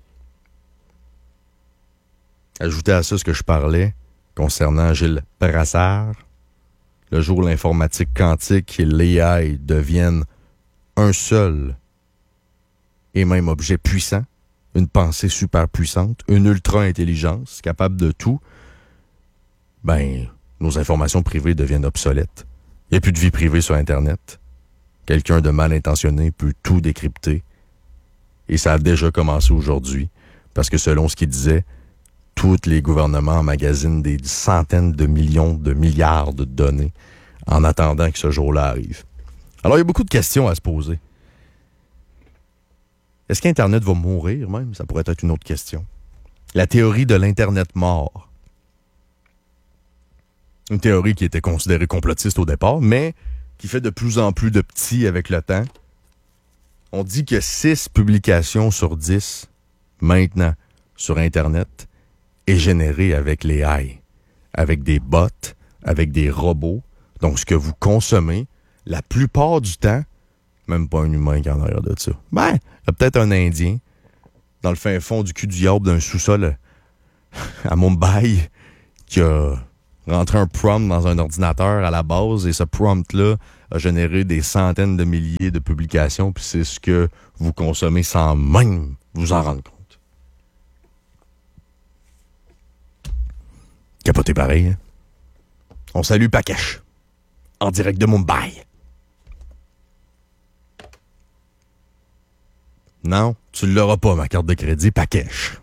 S1: Ajoutez à ça ce que je parlais concernant Gilles Brassard. Le jour où l'informatique quantique et l'A I deviennent un seul et même objet puissant, une pensée super puissante, une ultra-intelligence capable de tout, ben, nos informations privées deviennent obsolètes. Il n'y a plus de vie privée sur Internet. Quelqu'un de mal intentionné peut tout décrypter. Et ça a déjà commencé aujourd'hui, parce que selon ce qu'il disait, tous les gouvernements emmagasinent des centaines de millions de milliards de données en attendant que ce jour-là arrive. Alors, il y a beaucoup de questions à se poser. Est-ce qu'Internet va mourir même? Ça pourrait être une autre question. La théorie de l'Internet mort. Une théorie qui était considérée complotiste au départ, mais qui fait de plus en plus de petits avec le temps. On dit que six publications sur dix, maintenant, sur Internet, est générée avec les A I, avec des bots, avec des robots. Donc, ce que vous consommez, la plupart du temps, même pas un humain qui est en arrière de ça. Ben, il y a peut-être un Indien, dans le fin fond du cul du diable d'un sous-sol à Mumbai, qui a rentré un prompt dans un ordinateur à la base, et ce prompt-là a généré des centaines de milliers de publications, puis c'est ce que vous consommez sans même vous en rendre compte. Capoté pareil, hein? On salue Pakesh, en direct de Mumbai. Non, tu ne l'auras pas, ma carte de crédit, Pakesh.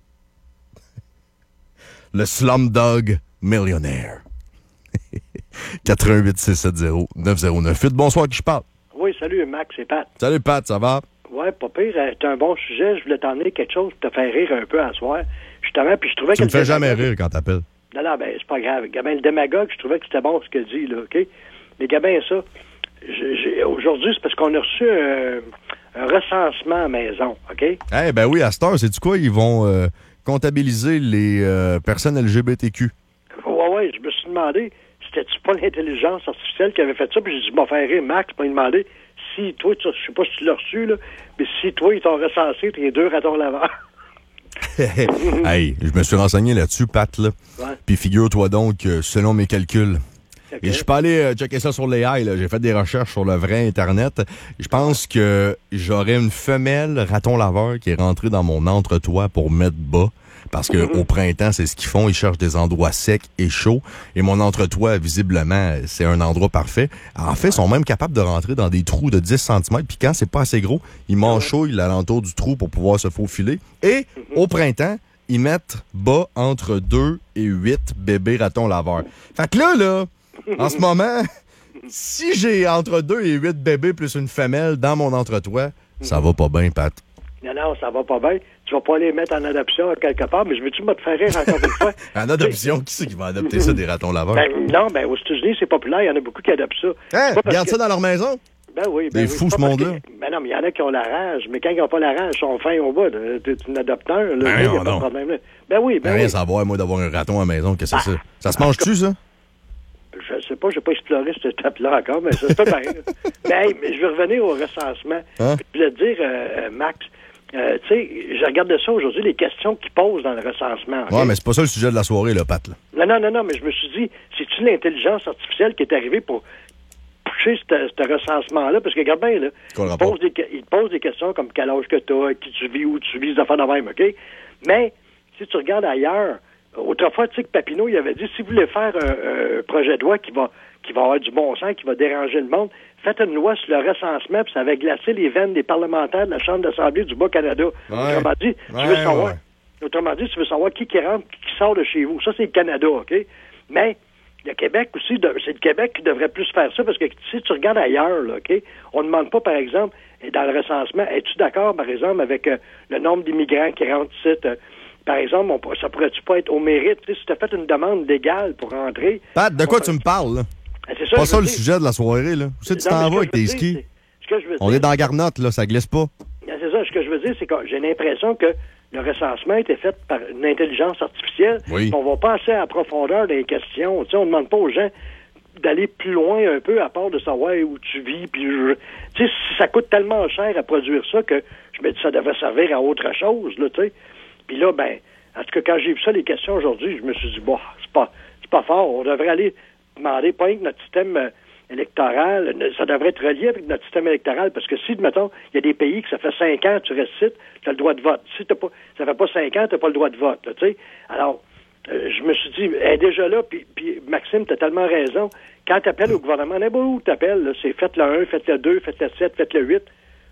S1: Le Slumdog Millionnaire. quatre un huit six sept zéro neuf zéro neuf huit. Bonsoir, qui je parle?
S4: Oui, salut, Max, c'est Pat.
S1: Salut, Pat, ça va?
S4: Ouais, pas pire. C'est un bon sujet. Je voulais t'emmener quelque chose pour te faire rire un peu à soir. Justement, puis je trouvais
S1: tu
S4: que...
S1: Tu me fais jamais rire quand t'appelles.
S4: Non, non, ben, c'est pas grave. Gabin, le démagogue, je trouvais que c'était bon ce qu'il dit, là, OK? Mais Gabin, ça, j'ai, j'ai, aujourd'hui, c'est parce qu'on a reçu un, un recensement à la maison, OK? Eh
S1: hey, ben oui, à cette heure, sais-tu quoi? Ils vont euh, comptabiliser les euh, personnes L G B T Q.
S4: Ouais, ouais, je me suis demandé, c'était-tu pas l'intelligence artificielle qui avait fait ça? Puis j'ai dit, m'en faire rire, Max, pour lui demander si toi, tu, je sais pas si tu l'as reçu, là, mais si toi, ils t'ont recensé, t'es deux ratons laveurs.
S1: Hey, je me suis renseigné là-dessus, Pat, là.
S4: Ouais.
S1: Puis figure-toi donc que, selon mes calculs, okay. Et je suis pas allé euh, checker ça sur l'A I, là. J'ai fait des recherches sur le vrai Internet. Je pense que j'aurais une femelle raton laveur qui est rentrée dans mon entre-toit pour mettre bas. Parce que mm-hmm. au printemps, c'est ce qu'ils font. Ils cherchent des endroits secs et chauds. Et mon entre-toit, visiblement, c'est un endroit parfait. En fait, ils sont même capables de rentrer dans des trous de dix centimètres. Puis quand c'est pas assez gros, ils m'enchouillent l'alentour du trou pour pouvoir se faufiler. Et mm-hmm. au printemps, ils mettent bas entre deux et huit bébés ratons laveurs. Fait que là, là, en ce moment, si j'ai entre deux et huit bébés plus une femelle dans mon entre-toit, mm-hmm. ça va pas bien, Pat.
S4: Non, non, ça va pas bien. Tu vas pas les mettre en adoption quelque part, mais je veux-tu me te faire rire encore une fois?
S1: En adoption? Qui c'est qui va adopter ça, des ratons laveurs?
S4: Ben, non, ben aux États-Unis, c'est populaire. Il y en a beaucoup qui adoptent ça.
S1: Hein? Gardent que... ça dans leur maison?
S4: Ben oui. Ben
S1: des
S4: oui.
S1: fous, ce monde-là?
S4: Que... Ben non, mais il y en a qui ont la rage. Mais quand ils n'ont pas la rage, ils sont fins au bout. T'es un adopteur. Là,
S1: ben
S4: il
S1: non,
S4: n'y a pas
S1: non.
S4: de problème. Là. Ben oui, ben
S1: rien
S4: oui.
S1: savoir, moi, d'avoir un raton à la maison. Qu'est-ce que c'est ah, ça? Ça se mange-tu, ça?
S4: Je sais pas, j'ai pas exploré cette étape-là encore, mais ça se peut bien. Mais, hey, mais je vais revenir au recensement.
S1: Hein?
S4: Je voulais te dire, euh, Max... Euh, tu sais, je regarde ça aujourd'hui, les questions qu'ils posent dans le recensement. Okay?
S1: Ouais, mais c'est pas ça le sujet de la soirée, là, Pat. Là.
S4: Non, non, non, non, mais je me suis dit, c'est-tu l'intelligence artificielle qui est arrivée pour pousser ce recensement-là? Parce que, regarde bien, là, il pose, des, il pose des questions comme quel âge que tu as, qui tu vis, où tu vis, des affaires de même, OK? Mais, si tu regardes ailleurs, autrefois, tu sais que Papineau, il avait dit, si vous voulez faire un, un projet de loi qui va, qui va avoir du bon sens, qui va déranger le monde, faites une loi sur le recensement, puis ça va glacer les veines des parlementaires de la Chambre d'Assemblée du Bas-Canada. Ouais. Autrement dit, tu
S1: ouais,
S4: veux savoir,
S1: ouais.
S4: autrement dit, tu veux savoir qui qui rentre, qui sort de chez vous. Ça, c'est le Canada, OK? Mais le Québec aussi, c'est le Québec qui devrait plus faire ça, parce que si tu regardes ailleurs, là, OK, on ne demande pas, par exemple, dans le recensement, es-tu d'accord, par exemple, avec euh, le nombre d'immigrants qui rentrent ici? Euh, par exemple, on, ça pourrait-tu pas être au mérite? Tu sais, si tu as fait une demande légale pour rentrer...
S1: Pat, de quoi on, tu me parles, là?
S4: C'est ça,
S1: pas ça le
S4: dire.
S1: sujet de la soirée, là. Où c'est que tu t'en vas avec tes skis? On est dans la Garnotte, là, ça glisse pas.
S4: C'est ça, ce que je veux dire, c'est que j'ai l'impression que le recensement a été fait par une intelligence artificielle.
S1: Oui.
S4: On va pas assez à profondeur des questions. Tu sais, on ne demande pas aux gens d'aller plus loin un peu, à part de savoir où tu vis. Puis, je... tu sais, si ça coûte tellement cher à produire ça que je me dis que ça devrait servir à autre chose, là, tu sais. Puis là, ben, en tout cas, quand j'ai vu ça, les questions aujourd'hui, je me suis dit, bon, c'est pas, c'est pas fort. On devrait aller demander, pas que notre système euh, électoral, ça devrait être relié avec notre système électoral, parce que si, mettons, il y a des pays que ça fait cinq ans, tu restes ici, tu as le droit de vote. Si t'as pas, ça fait pas cinq ans, tu n'as pas le droit de vote, tu sais. Alors, euh, je me suis dit, elle est déjà là, puis, puis Maxime, tu as tellement raison. Quand tu appelles au gouvernement, n'importe où tu appelles, c'est faites le un, faites le deux, faites le sept, faites le huit.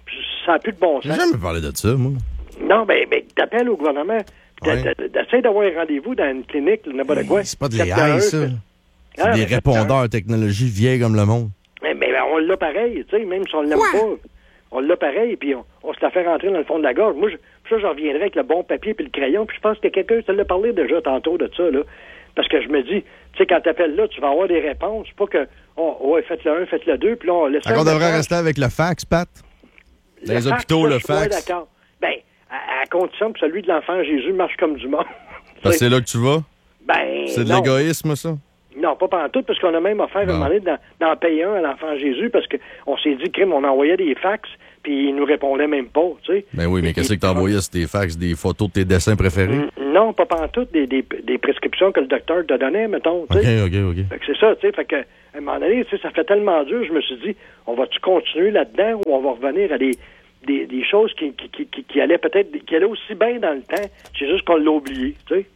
S4: Ça n'a plus de bon sens.
S1: J'ai jamais parlé de ça, moi.
S4: Non, mais, mais t'appelles au gouvernement,
S1: ouais.
S4: d'essayer d'avoir un rendez-vous dans une clinique, n'importe quoi.
S1: C'est pas de l'A I, ça. C'est ah, des répondeurs technologie vieilles comme le monde.
S4: Mais, mais on l'a pareil, tu sais, même si on l'aime ouais. pas. On l'a pareil, puis on, on se la fait rentrer dans le fond de la gorge. Moi, je, ça, j'en reviendrai avec le bon papier puis le crayon, puis je pense que quelqu'un te l'a parlé déjà tantôt de ça, là. Parce que je me dis, tu sais, quand t'appelles là, tu vas avoir des réponses. Pas que, oh, ouais, faites le un, faites le deux, puis là, on laisse...
S1: On devrait rester avec le fax, Pat? Dans les hôpitaux, le fax.
S4: Ouais, d'accord. Ben, à, à condition que celui de l'enfant Jésus marche comme du monde.
S1: Parce que c'est là que tu vas?
S4: Ben,
S1: c'est de l'égoïsme, ça?
S4: Non, pas pantoute, parce qu'on a même offert non. un moment donné d'en payer un à l'enfant Jésus, parce qu'on s'est dit, crime, on envoyait des fax, puis il nous répondait même pas, tu sais.
S1: Ben oui, mais qu'est-ce que t'envoyais sur tes fax? Des photos de tes dessins préférés?
S4: Non, pas pantoute, des, des, des prescriptions que le docteur te donnait, mettons, tu sais.
S1: OK, OK, OK.
S4: Fait que c'est ça, tu sais, fait que, à un moment donné, tu sais, ça fait tellement dur, je me suis dit, on va-tu continuer là-dedans, ou on va revenir à des... Des, des choses qui, qui, qui, qui allaient peut-être, qui allaient aussi bien dans le temps, c'est juste qu'on l'a oublié, tu sais.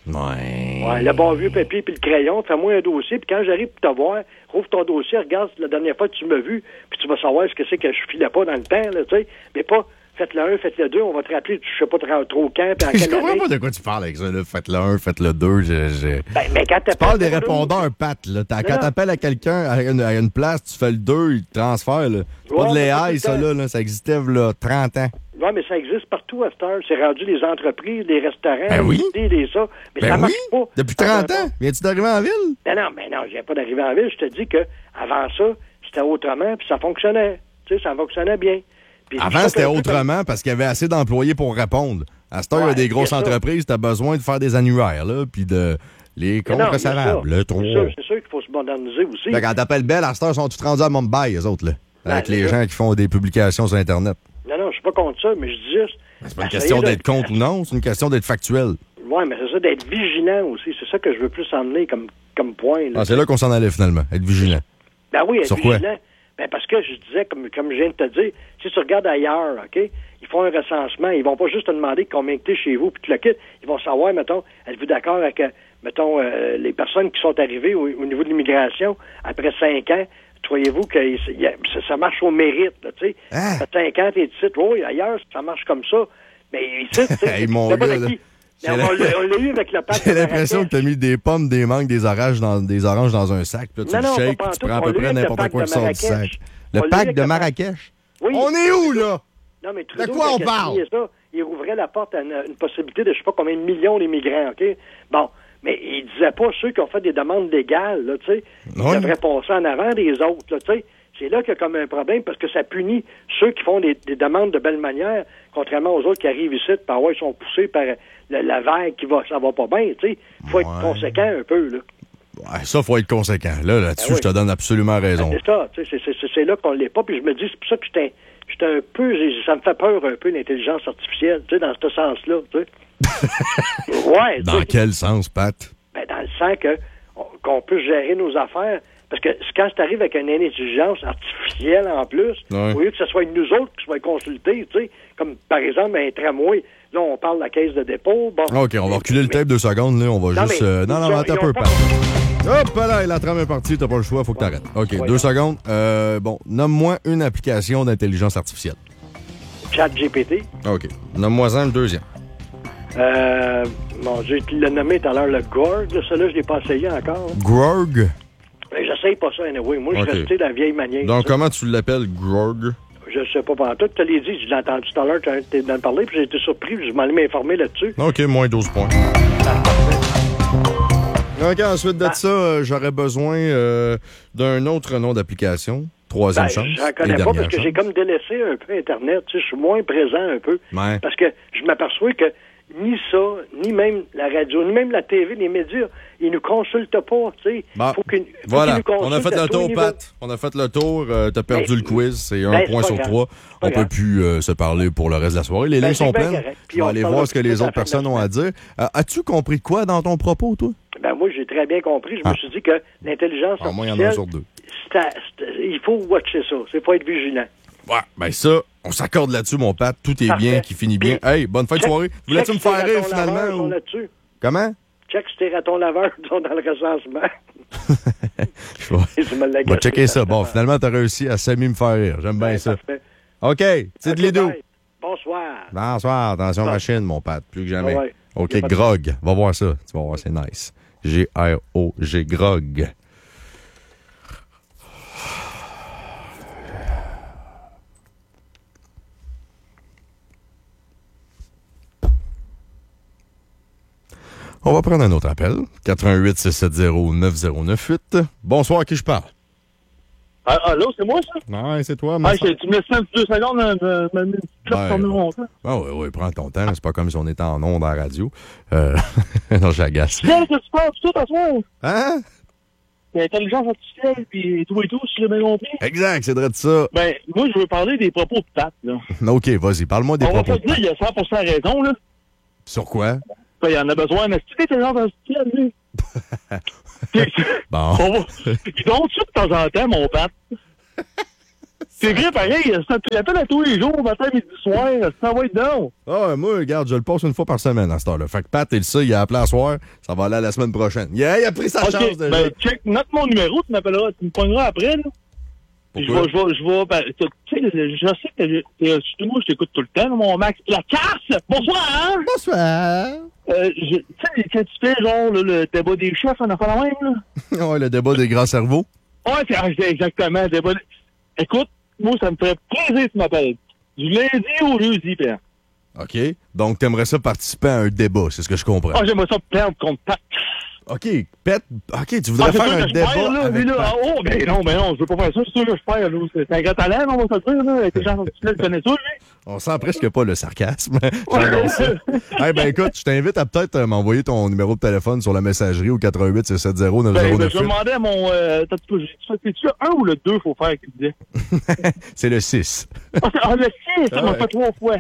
S1: Ouais.
S4: Ouais, le bon vieux papier puis le crayon, fais-moi un dossier, puis quand j'arrive pour te voir, rouvre ton dossier, regarde la dernière fois que tu m'as vu, puis tu vas savoir ce que c'est que je filais pas dans le temps, là, tu sais. Mais pas, faites le un, faites le deux, on va te rappeler, je sais pas trop quand, puis en quelle
S1: Je comprends
S4: année.
S1: pas de quoi tu parles avec ça, là. Faites le un, faites le deux, je... je...
S4: Ben, mais quand
S1: tu parles des répondeurs, Pat, là. T'as, quand t'appelles à quelqu'un à une, à une place, tu fais le deux, il te transfère, là. C'est ouais, pas de l'A I, ça, là, là. Ça existait, là, trente ans.
S4: Oui, mais ça existe partout à cette heure. C'est rendu les entreprises, les restaurants,
S1: ben oui.
S4: les des ça. Mais
S1: ben
S4: ça marche
S1: oui.
S4: pas.
S1: Depuis trente ans? Viens-tu d'arriver en ville?
S4: Ben non, mais non, je viens pas d'arriver en ville. Je te dis que avant ça, c'était autrement, puis ça fonctionnait. Tu sais, ça fonctionnait bien. Puis
S1: avant, c'était autrement comme... parce qu'il y avait assez d'employés pour répondre. À cette heure, ouais, il y a des grosses entreprises, tu as besoin de faire des annuaires, là, puis de les comptes recevables, le trop.
S4: C'est sûr, c'est sûr qu'il faut se moderniser aussi.
S1: Ben, quand t'appelles Bell, à cette heure, sont tous rendus à Mumbai, eux autres, là. Ben, avec les gens qui font des publications sur Internet.
S4: Non, non, je suis pas contre ça, mais je dis juste...
S1: C'est pas une question d'être de... contre ou non, c'est une question d'être factuel.
S4: Oui, mais c'est ça, d'être vigilant aussi. C'est ça que je veux plus emmener comme, comme point. Là.
S1: Ah, c'est là qu'on s'en allait, finalement, être vigilant.
S4: Ben oui, être
S1: Sur
S4: vigilant.
S1: Quoi?
S4: Ben parce que je disais, comme, comme je viens de te dire, si tu regardes ailleurs, OK, ils font un recensement, ils vont pas juste te demander combien tu es chez vous, puis tu le quittes. Ils vont savoir, mettons, êtes-vous d'accord avec, mettons, euh, les personnes qui sont arrivées au, au niveau de l'immigration après cinq ans, croyez-vous que y a, ça, ça marche au mérite, tu sais.
S1: Ah.
S4: Ça fait cinq ans, t'es ici, oui, ailleurs, ça marche comme ça. Mais ici, tu sais,
S1: hey, mon gars, là,
S4: on, on l'a eu avec le pacte.
S1: J'ai l'impression que t'as mis des pommes, des mangues, des oranges dans, des oranges dans un sac, puis là, tu
S4: non,
S1: le
S4: non,
S1: shakes, puis tu prends à peu près n'importe quoi qui sort du sac. Le pacte de Marrakech?
S4: Oui.
S1: On est où, là?
S4: Non, mais Trudeau,
S1: de quoi on parle?
S4: Ça, il ouvrait la porte à une, une possibilité de je sais pas combien de millions d'immigrants, OK? Bon, mais il disait pas ceux qui ont fait des demandes légales, là, tu sais. Ils oui. devraient passer en avant des autres, là, tu sais. C'est là qu'il y a comme un problème parce que ça punit ceux qui font des, des demandes de belle manière, contrairement aux autres qui arrivent ici, par ouais, ils sont poussés par le, la vague qui va, ça va pas bien, tu sais. Il faut ouais. être conséquent un peu, là.
S1: Ouais, ça, faut être conséquent. Là, là-dessus, ben oui. je te donne absolument raison.
S4: Ben, c'est ça, tu sais, c'est, c'est, c'est là qu'on l'est pas. Puis je me dis, c'est pour ça que j'étais, j'étais un peu, ça me fait peur un peu, l'intelligence artificielle, tu sais, dans ce sens-là, tu sais. ouais.
S1: Dans
S4: t'sais,
S1: quel sens, Pat?
S4: Ben, dans le sens que, on, qu'on peut gérer nos affaires. Parce que quand tu arrives avec une intelligence artificielle en plus, ouais. au lieu que ce soit nous autres qui soient consultés, tu sais, comme par exemple un tramway, là on parle de la caisse de dépôt. Bon,
S1: OK, on va reculer mais, le tape deux secondes, là, on va non, juste... Mais, euh, non, non, attends un peu, Pat. Hop là, la trame est partie, t'as pas le choix, faut que t'arrêtes. OK, ouais, deux secondes. Euh, bon, nomme-moi une application d'intelligence artificielle.
S4: ChatGPT.
S1: OK, nomme-moi un le deuxième.
S4: Euh, Mon Dieu, tu l'as nommé tout à l'heure, le Gorg. Celui-là, je l'ai pas essayé encore.
S1: Grog?
S4: Mais j'essaye pas ça, anyway. Moi, je
S1: okay.
S4: suis resté dans la vieille manière.
S1: Donc,
S4: ça.
S1: comment tu l'appelles, Grog?
S4: Je sais pas pendant tout. Tu te l'as dit, je l'ai entendu tout à l'heure, tu étais dans le parler, puis j'ai été surpris, puis je m'en ai m'informer là-dessus.
S1: OK, moins douze points. OK, ensuite de ah. ça, euh, j'aurais besoin euh, d'un autre nom d'application. Troisième ben, chance.
S4: J'en connais pas parce que
S1: chance.
S4: j'ai comme délaissé un peu Internet. Tu sais, je suis moins présent un peu.
S1: Ouais.
S4: Parce que je m'aperçois que ni ça, ni même la radio, ni même la T V, les médias, ils nous consultent pas, tu sais.
S1: Bon,
S4: faut qu'ils, faut
S1: voilà,
S4: qu'ils nous
S1: on a fait le tour, Pat. On a fait le tour. Euh, t'as perdu ben, le quiz. C'est un ben, point sur grave. trois. On grave. peut plus euh, se parler pour le reste de la soirée. Les ben, lignes sont pleines. On va aller voir ce que les autres personnes ont à dire. Euh, as-tu compris quoi dans ton propos, toi?
S4: Ben moi, j'ai très bien compris. Je ah. me suis dit que l'intelligence
S1: artificielle... Au moins, il y en a un sur deux.
S4: C'est à, c'est, il faut watcher ça. C'est faut être vigilant.
S1: Ouais, ben ça, on s'accorde là-dessus, mon Pat. Tout est Parfait. bien, qui finit bien. Puis, hey, bonne fin de soirée. Voulais-tu me faire rire, finalement? Ou...
S4: là-dessus.
S1: Comment?
S4: Check si tes ratons laveurs sont dans le recensement.
S1: Je vais checker ça. Bon, finalement, t'as réussi à semi me faire rire. J'aime bien ouais, ça. Parfait. OK, c'est de les deux.
S4: Bonsoir.
S1: Bonsoir. Attention, machine, mon Pat. Plus que jamais. Ouais, OK, Grog. Va voir ça. Tu vas voir, c'est nice. G R O G, Grog. On va prendre un autre appel. quatre un huit, six sept zéro, neuf zéro neuf huit. Bonsoir, à qui je parle?
S5: Ah, allô, c'est moi, ça?
S1: Non, c'est toi.
S5: Ah, tu me laisses un petit deux secondes, me mettre une petite sur mon temps.
S1: Ah oui, oui, prends ton temps. C'est pas comme si on était en ondes à la radio. Euh... non, j'agace.
S5: Qu'est-ce que tu penses tout à soir?
S1: Hein?
S5: L'intelligence artificielle, puis tout et tout, si j'ai bien compris.
S1: Exact, c'est vrai de ça.
S5: Ben, moi, je veux parler des propos de Pat, là.
S1: OK, vas-y, parle-moi des
S5: on
S1: propos de
S5: Pat. On va pas dire, il y a cent pour cent raison, là.
S1: Sur quoi?
S5: Ben, il y en a besoin d'un petit intelligence artificielle, lui.
S1: Bon.
S5: Ils donnent ça de temps en temps, mon Pat. C'est vrai, pareil, ça te l'appelle à tous les jours, matin, midi, soir, ça va être down.
S1: Ah, ouais, moi, regarde, je le passe une fois par semaine à cette heure-là. Fait que Pat, il sait, il a appelé à soir, ça va aller à la semaine prochaine. Yeah, il a pris sa
S5: okay,
S1: chance déjà.
S5: Ben, check, note mon numéro, tu m'appelleras, tu me pogneras après, là. Je vais, je vais, je vais, ben, tu sais, je sais que, je, moi, je t'écoute tout le temps, mon Max. La casse! Bonsoir, hein?
S1: Bonsoir!
S5: Euh, tu sais, quand tu fais, genre, le, le débat des chefs, on a fait la même, là.
S1: Ouais, le débat des grands cerveaux.
S5: Ouais, c'est exactement, le débat. Écoute, moi, ça me ferait plaisir que tu m'appelles. Du lundi au jeudi, Pierre.
S1: OK. Donc, t'aimerais ça participer à un débat, c'est ce que je comprends.
S5: Ah, j'aimerais ça perdre contre Pat.
S1: OK, Pet. OK, tu voudrais ah, faire un débat perds, là, avec là,
S5: ah, oh, ben non, ben non, je veux pas faire ça, c'est sûr que je perds, là. C'est un grand talent, on va se le dire, là. Les gens le connaissent tous, lui.
S1: On sent presque pas le sarcasme. J'adore ça. Hey, ben écoute, je t'invite à peut-être euh, m'envoyer ton numéro de téléphone sur la messagerie au quatre un huit, six sept zéro, neuf zéro neuf huit.
S5: Ben, je demandais à mon... Euh, c'est-tu le un ou le deux, faut faire, qu'il disait?
S1: C'est le six.
S5: Ah, le six, ça m'a fait trois fois.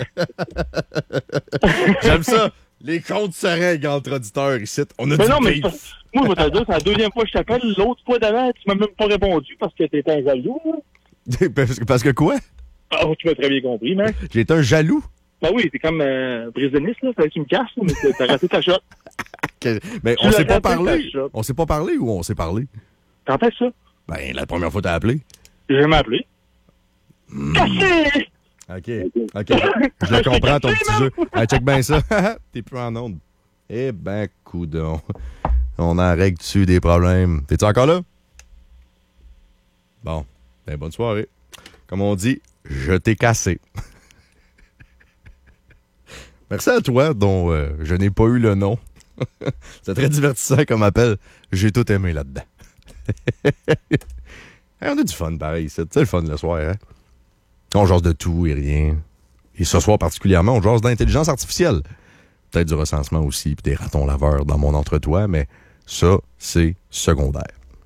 S1: J'aime ça. Les comptes se règlent entre auditeurs ici. On a
S5: mais
S1: du
S5: non, mais
S1: beef.
S5: Moi, je vais te dire, c'est la deuxième fois que je t'appelle. L'autre fois d'avant, tu m'as même pas répondu parce que t'étais un jaloux.
S1: parce, que, parce que quoi?
S5: Ah, tu m'as très bien compris, mec.
S1: J'ai été un jaloux?
S5: Ben oui, t'es comme euh, brisonniste, là. Fallait que tu me casses, mais t'as raté ta shot.
S1: Okay. Mais tu on s'est pas parlé. On s'est pas parlé ou on s'est parlé?
S5: Quand est-ce ça?
S1: Ben, la première fois que t'as appelé.
S5: J'ai jamais appelé.
S1: Mmh. Cassé! OK, OK. Je le comprends, ton petit jeu. Hey, check bien ça. T'es plus en onde. Eh ben, coudon. On en règle dessus des problèmes. T'es-tu encore là? Bon. Ben, bonne soirée. Comme on dit, je t'ai cassé. Merci à toi, dont euh, je n'ai pas eu le nom. C'est très divertissant comme appel. J'ai tout aimé là-dedans. Hey, on a du fun, pareil. C'est le fun le soir, hein? On jase de tout et rien. Et ce soir particulièrement, on jase d'intelligence artificielle. Peut-être du recensement aussi, puis des ratons laveurs dans mon entre-toi, mais ça, c'est secondaire.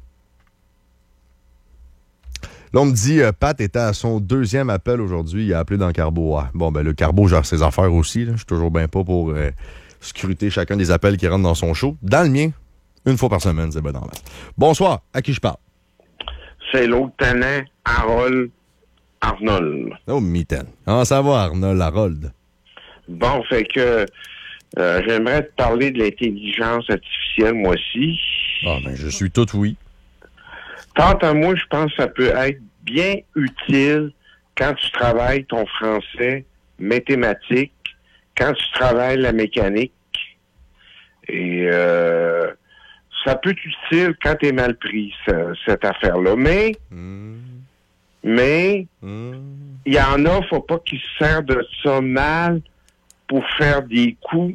S1: Là, on me dit, euh, Pat était à son deuxième appel aujourd'hui. Il a appelé dans Carbo. Ah, bon, ben le Carbo gère ses affaires aussi. Je suis toujours bien pas pour euh, scruter chacun des appels qui rentrent dans son show. Dans le mien, une fois par semaine, c'est bien normal. Bonsoir, à qui je parle?
S6: C'est l'autre tenant, Harold Arnold.
S1: Oh, mitaine. Comment ça va, Arnold Harold?
S6: Bon, fait que euh, j'aimerais te parler de l'intelligence artificielle, moi aussi.
S1: Ah, ben, je suis tout oui.
S6: Quant à moi, je pense que ça peut être bien utile quand tu travailles ton français mathématique, quand tu travailles la mécanique. Et euh, ça peut être utile quand t'es mal pris, ce, cette affaire-là. Mais, mmh. mais, il mmh. y en a, faut pas qu'ils se servent de ça mal pour faire des coups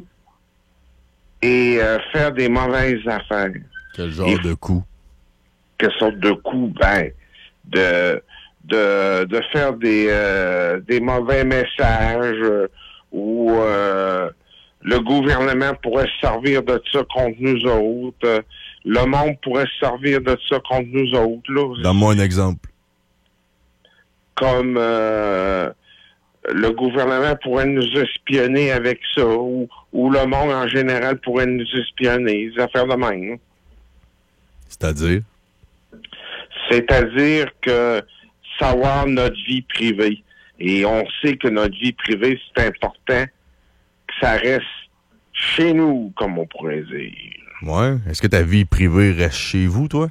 S6: et euh, faire des mauvaises affaires.
S1: Quel genre et, de coups?
S6: Quelle sorte de coups? Ben, de, de, de faire des, euh, des mauvais messages euh, ou euh, le gouvernement pourrait se servir de ça contre nous autres. Euh, le monde pourrait se servir de ça contre nous autres. Là.
S1: Donne-moi un exemple.
S6: Comme euh, le gouvernement pourrait nous espionner avec ça, ou, ou le monde en général pourrait nous espionner, des affaires de même.
S1: C'est-à-dire?
S6: C'est-à-dire que savoir notre vie privée. Et on sait que notre vie privée, c'est important que ça reste chez nous, comme on pourrait dire.
S1: Ouais. Est-ce que ta vie privée reste chez vous, toi?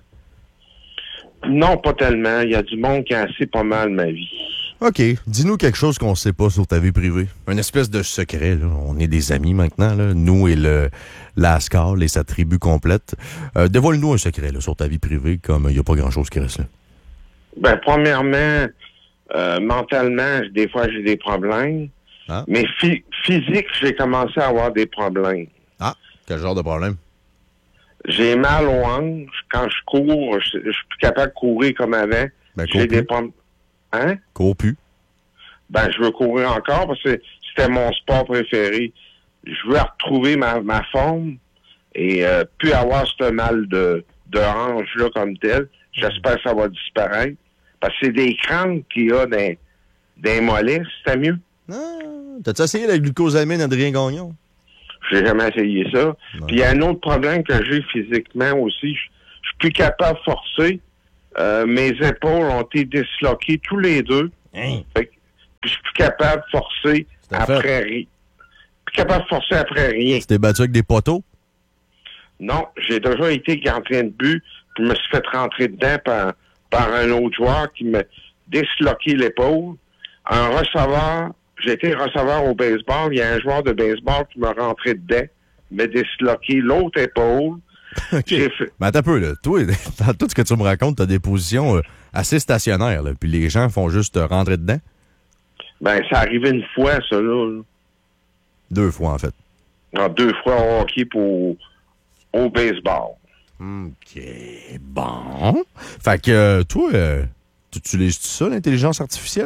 S6: Non, pas tellement. Il y a du monde qui a assez pas mal ma vie.
S1: OK. Dis-nous quelque chose qu'on sait pas sur ta vie privée. Une espèce de secret, là. On est des amis maintenant, là. Nous et le Lascar et sa tribu complète. Euh, dévoile-nous un secret, là, sur ta vie privée, comme il n'y a pas grand-chose qui reste là.
S6: Ben, premièrement, euh, mentalement, des fois, j'ai des problèmes. Ah. Mais phy- physique, j'ai commencé à avoir des problèmes.
S1: Ah, quel genre de problème?
S6: J'ai mal aux hanches. Quand je cours, je, je suis plus capable de courir comme avant.
S1: Ben,
S6: j'ai des problèmes. Hein?
S1: Cours plus.
S6: Ben, je veux courir encore parce que c'était mon sport préféré. Je veux retrouver ma, ma forme et euh, plus avoir ce mal de, de hanche-là comme tel. J'espère que ça va disparaître. Parce que c'est des crampes qu'il y a dans, dans les mollets. C'était mieux.
S1: Ah, t'as-tu essayé la glucosamine Adrien Gagnon?
S6: J'ai jamais essayé ça. Ouais. Puis il y a un autre problème que j'ai physiquement aussi. Je suis plus capable de forcer. Euh, mes épaules ont été disloquées tous les deux. Hein? Fait que je suis plus capable de forcer après rien. Plus capable de forcer après rien.
S1: Tu t'es battu avec des poteaux?
S6: Non, j'ai déjà été gardien de but, puis je me suis fait rentrer dedans par, par un autre joueur qui m'a disloqué l'épaule. Un receveur, j'ai été receveur au baseball, il y a un joueur de baseball qui m'a rentré dedans, m'a disloqué l'autre épaule.
S1: OK. Fait... Mais attends un peu, là. Toi, dans tout ce que tu me racontes, t'as des positions euh, assez stationnaires, là. Puis les gens font juste euh, rentrer dedans?
S6: Ben, ça arrivait une fois, ça, là. là.
S1: Deux fois, en fait.
S6: Non, deux fois au hockey pour au baseball.
S1: OK. Bon. Fait que, euh, toi, euh, tu utilises-tu ça, l'intelligence artificielle?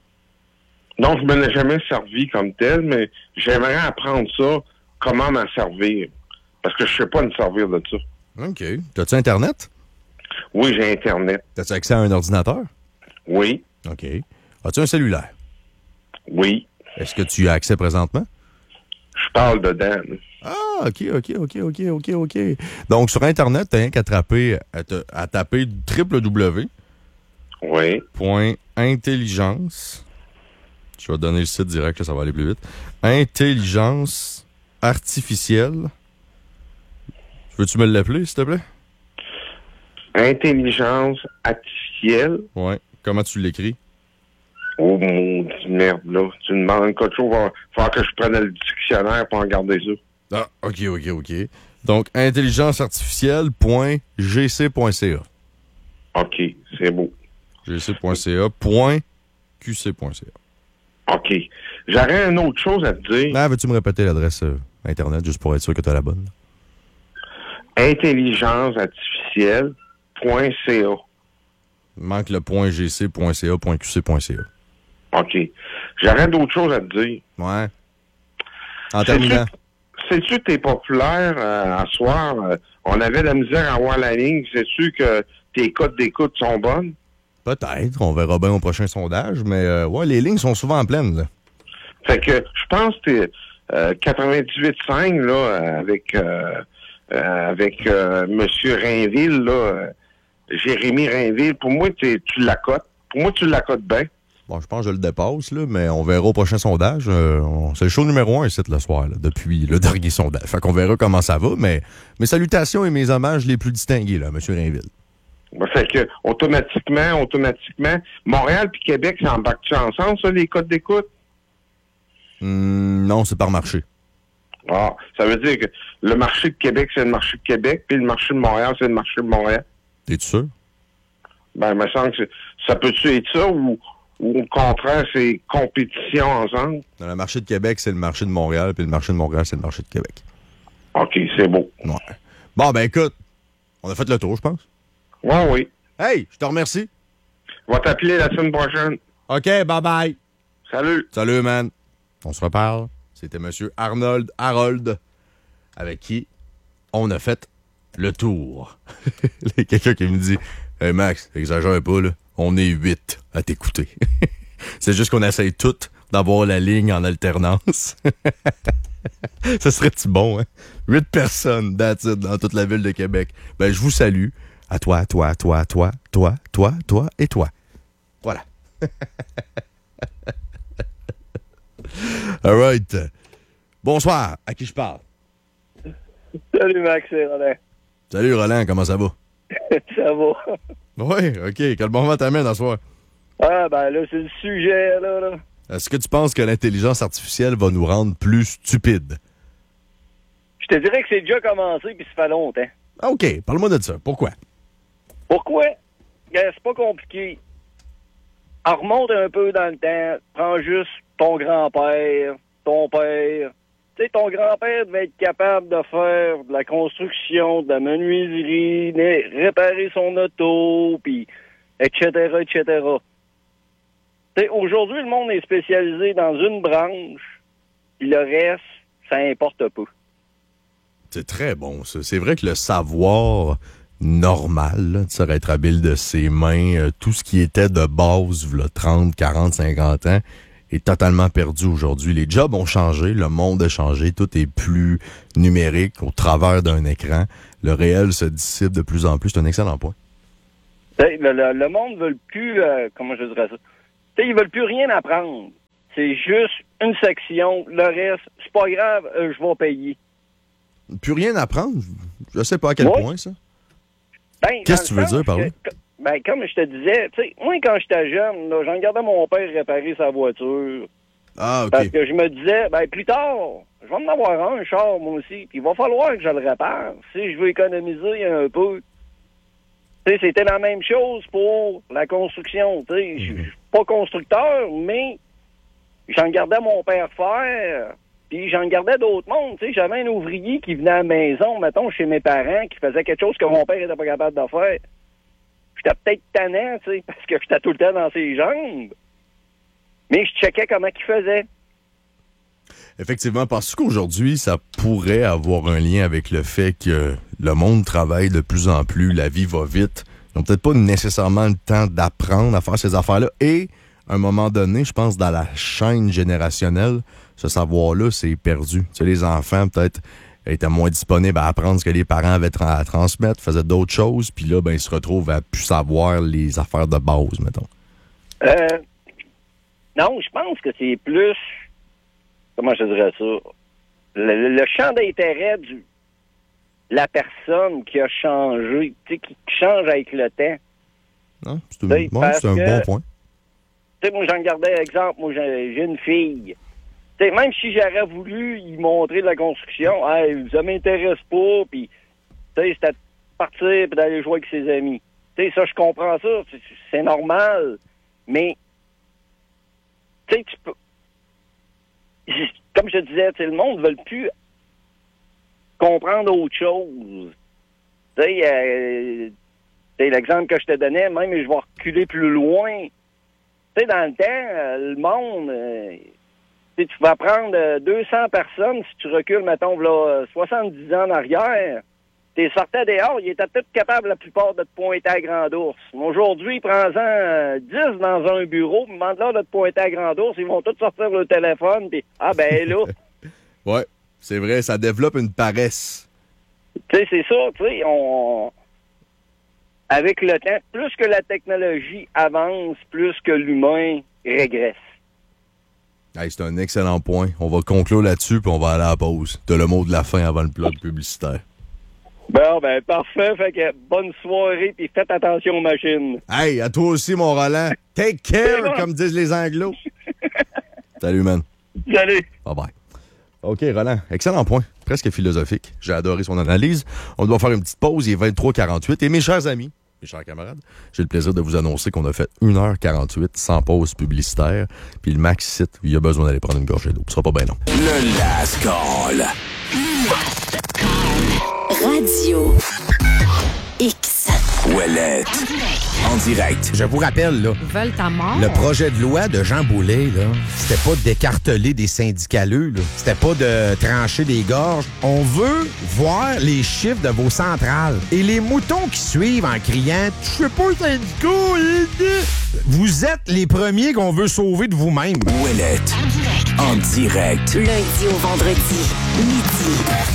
S6: Non, je me l'ai jamais servi comme tel, mais j'aimerais apprendre ça, comment m'en servir. Parce que je sais pas me servir de ça.
S1: OK. T'as-tu Internet?
S6: Oui, j'ai Internet.
S1: T'as-tu accès à un ordinateur?
S6: Oui.
S1: OK. As-tu un cellulaire?
S6: Oui.
S1: Est-ce que tu y as accès présentement?
S6: Je parle dedans.
S1: Ah, OK, OK, OK, OK, OK, OK. Donc, sur Internet, t'as rien qu'à taper, à, te, à taper w w w
S6: Oui.
S1: Point intelligence. Je vais donner le site direct, là, ça va aller plus vite. Intelligence artificielle. Veux-tu me l'appeler, s'il te plaît?
S6: Intelligence artificielle.
S1: Oui. Comment tu l'écris?
S6: Oh, mon merde, là. Tu me demandes quelque chose, il va falloir que je prenne le dictionnaire pour en garder ça.
S1: Ah, OK, OK, OK. Donc, intelligence artificielle point g c point c a.
S6: OK, c'est beau.
S1: g c point c a point q c point c a.
S6: OK. J'aurais une autre chose à te dire.
S1: Ah, veux-tu me répéter l'adresse euh, Internet, juste pour être sûr que tu as la bonne?
S6: intelligence artificielle point c a.
S1: Il manque le point g c point c a point q c point c a.
S6: OK. J'aurais d'autres choses à te dire.
S1: Ouais. En terminant.
S6: Sais-tu que t'es populaire euh, à soir? Euh, on avait de la misère à avoir la ligne. Sais-tu que tes codes d'écoute sont bonnes?
S1: Peut-être. On verra bien au prochain sondage. Mais euh, ouais, les lignes sont souvent pleines. Là.
S6: Fait que je pense que t'es euh, quatre-vingt-dix-huit virgule cinq là, avec euh, euh, avec euh, M. Rainville, là, euh, Jérémy Rainville. Pour moi, tu l'accotes. Pour moi, tu l'accotes bien.
S1: Bon, je pense que je le dépasse, là, mais on verra au prochain sondage. Euh, on, c'est le show numéro un ici le soir, là, depuis le dernier sondage. Fait qu'on verra comment ça va, mais mes salutations et mes hommages les plus distingués, là, M. Rainville.
S6: Ben, fait que, automatiquement, automatiquement, Montréal puis Québec, ça embarque-tu ensemble, ça, les codes d'écoute?
S1: Hum, non, c'est par marché.
S6: Ah, ça veut dire que le marché de Québec, c'est le marché de Québec, puis le marché de Montréal, c'est le marché de Montréal.
S1: T'es-tu sûr?
S6: Ben, il me semble que ça peut-tu être ça ou, ou au contraire, c'est compétition ensemble?
S1: Dans le marché de Québec, c'est le marché de Montréal, puis le marché de Montréal, c'est le marché de Québec.
S6: OK, c'est beau.
S1: Ouais. Bon, ben écoute, on a fait le tour, je pense.
S6: Oui, oui.
S1: Hey, je te remercie.
S6: Je vais t'appeler la semaine prochaine.
S1: OK, bye-bye.
S6: Salut.
S1: Salut, man. On se reparle. C'était M. Arnold Harold, avec qui on a fait le tour. Il y a quelqu'un qui me dit « Hey Max, exagère pas, là. On est huit à t'écouter. » C'est juste qu'on essaye toutes d'avoir la ligne en alternance. Ça serait-tu bon, hein? Huit personnes, that's it, dans toute la ville de Québec. Ben, je vous salue. À toi, à toi, à toi, à toi, toi, toi, toi et toi. Voilà. All right. Bonsoir. À qui je parle?
S7: Salut, Max, c'est Roland.
S1: Salut, Roland. Comment ça va?
S7: Ça va.
S1: Oui, OK. Quel bon moment t'amènes à soir?
S7: Ah, ben là, c'est le sujet, là. là.
S1: Est-ce que tu penses que l'intelligence artificielle va nous rendre plus stupides?
S7: Je te dirais que c'est déjà commencé, puis ça fait longtemps.
S1: Ah, OK. Parle-moi de ça. Pourquoi?
S7: Pourquoi? C'est pas compliqué. On remonte un peu dans le temps. Prends juste ton grand-père, ton père. Tu sais, ton grand-père devait être capable de faire de la construction, de la menuiserie, réparer son auto, puis et cetera, et cetera. Tu sais, aujourd'hui, le monde est spécialisé dans une branche, puis le reste, ça importe peu.
S1: C'est très bon, ça. C'est vrai que le savoir normal, là, de se être habile de ses mains, euh, tout ce qui était de base, là, trente, quarante, cinquante ans, est totalement perdu aujourd'hui. Les jobs ont changé, le monde a changé, tout est plus numérique au travers d'un écran. Le réel se dissipe de plus en plus. C'est un excellent point.
S7: Le, le, le monde ne veut plus, euh, comment je dirais ça, t'sais, ils veulent plus rien apprendre. C'est juste une section, le reste, c'est pas grave, euh, je vais payer.
S1: Plus rien apprendre? Je sais pas à quel
S7: ouais.
S1: point, ça.
S7: Ben,
S1: qu'est-ce que tu veux dire par là?
S7: Ben, comme je te disais, tu sais, moi, quand j'étais jeune, là, j'en regardais mon père réparer sa voiture.
S1: Ah, OK.
S7: Parce que je me disais, ben, plus tard, je vais en avoir un, char, moi aussi, puis il va falloir que je le répare si je veux économiser un peu. Tu sais, c'était la même chose pour la construction, tu sais. Je suis pas constructeur, mais j'en regardais mon père faire, puis j'en regardais d'autres mondes, tu sais. J'avais un ouvrier qui venait à la maison, mettons, chez mes parents, qui faisait quelque chose que mon père était pas capable de faire. J'étais peut-être tannant, tu sais, parce que j'étais tout le temps dans ses jambes. Mais je checkais comment il faisait.
S1: Effectivement, parce qu'aujourd'hui, ça pourrait avoir un lien avec le fait que le monde travaille de plus en plus, la vie va vite. Ils n'ont peut-être pas nécessairement le temps d'apprendre à faire ces affaires-là. Et, à un moment donné, je pense, dans la chaîne générationnelle, ce savoir-là, c'est perdu. Tu sais, les enfants, peut-être, étaient moins disponibles à apprendre ce que les parents avaient tra- à transmettre, faisaient d'autres choses, puis là, ben, ils se retrouvent à plus savoir les affaires de base, mettons.
S7: Euh, non, je pense que c'est plus, comment je dirais ça, le, le champ d'intérêt de la personne qui a changé, tu sais, qui change avec le temps.
S1: Non, c'est, une, ouais, c'est un
S7: que,
S1: bon point.
S7: Tu sais, moi, j'en gardais exemple, moi, j'ai, j'ai une fille. Tu sais, même si j'aurais voulu y montrer de la construction, hey, ça m'intéresse pas, puis, tu sais, c'était de partir et d'aller jouer avec ses amis. Tu sais, ça, je comprends ça, c'est, c'est normal, mais, tu sais, tu peux, comme je te disais, le monde ne veut plus comprendre autre chose. Tu sais, euh, l'exemple que je te donnais, même je vais reculer plus loin. Tu sais, dans le temps, euh, le monde, euh, tu vas prendre euh, deux cents personnes, si tu recules, mettons, là, soixante-dix ans en arrière, tu sortais dehors, ils étaient tous capables, la plupart, de te pointer à Grand Ours. Aujourd'hui, prends-en euh, dix dans un bureau, demande-leur de te pointer à Grand Ours, ils vont tous sortir le téléphone, puis ah ben là.
S1: Ouais, c'est vrai, ça développe une paresse.
S7: Tu sais, c'est ça, tu sais, on... Avec le temps, plus que la technologie avance, plus que l'humain régresse.
S1: Hey, c'est un excellent point. On va conclure là-dessus, puis on va aller à la pause. T'as le mot de la fin avant le plug publicitaire.
S7: Bon, ben, parfait. Fait que bonne soirée, puis faites attention aux machines.
S1: Hey, à toi aussi, mon Roland. Take care, comme disent les Anglos. Salut, man.
S7: Salut.
S1: Bye-bye. OK, Roland, excellent point. Presque philosophique. J'ai adoré son analyse. On doit faire une petite pause. Il est vingt-trois quarante-huit. Et mes chers amis, mes chers camarades, j'ai le plaisir de vous annoncer qu'on a fait une heure quarante-huit sans pause publicitaire. Puis le Max cite, il a besoin d'aller prendre une gorgée d'eau. Ce sera pas bien long.
S8: Le Last Call. Radio X. Ouellette. En direct.
S9: Je vous rappelle, là,
S10: Ils veulent ta mort.
S9: le projet de loi de Jean Boulet, là, c'était pas de décarteler des syndicaleux, là. C'était pas de trancher des gorges. On veut voir les chiffres de vos centrales. Et les moutons qui suivent en criant « Je sais pas, syndicat! » Vous êtes les premiers qu'on veut sauver de vous-même.
S8: Ouellette. En direct.
S10: Lundi au vendredi, midi.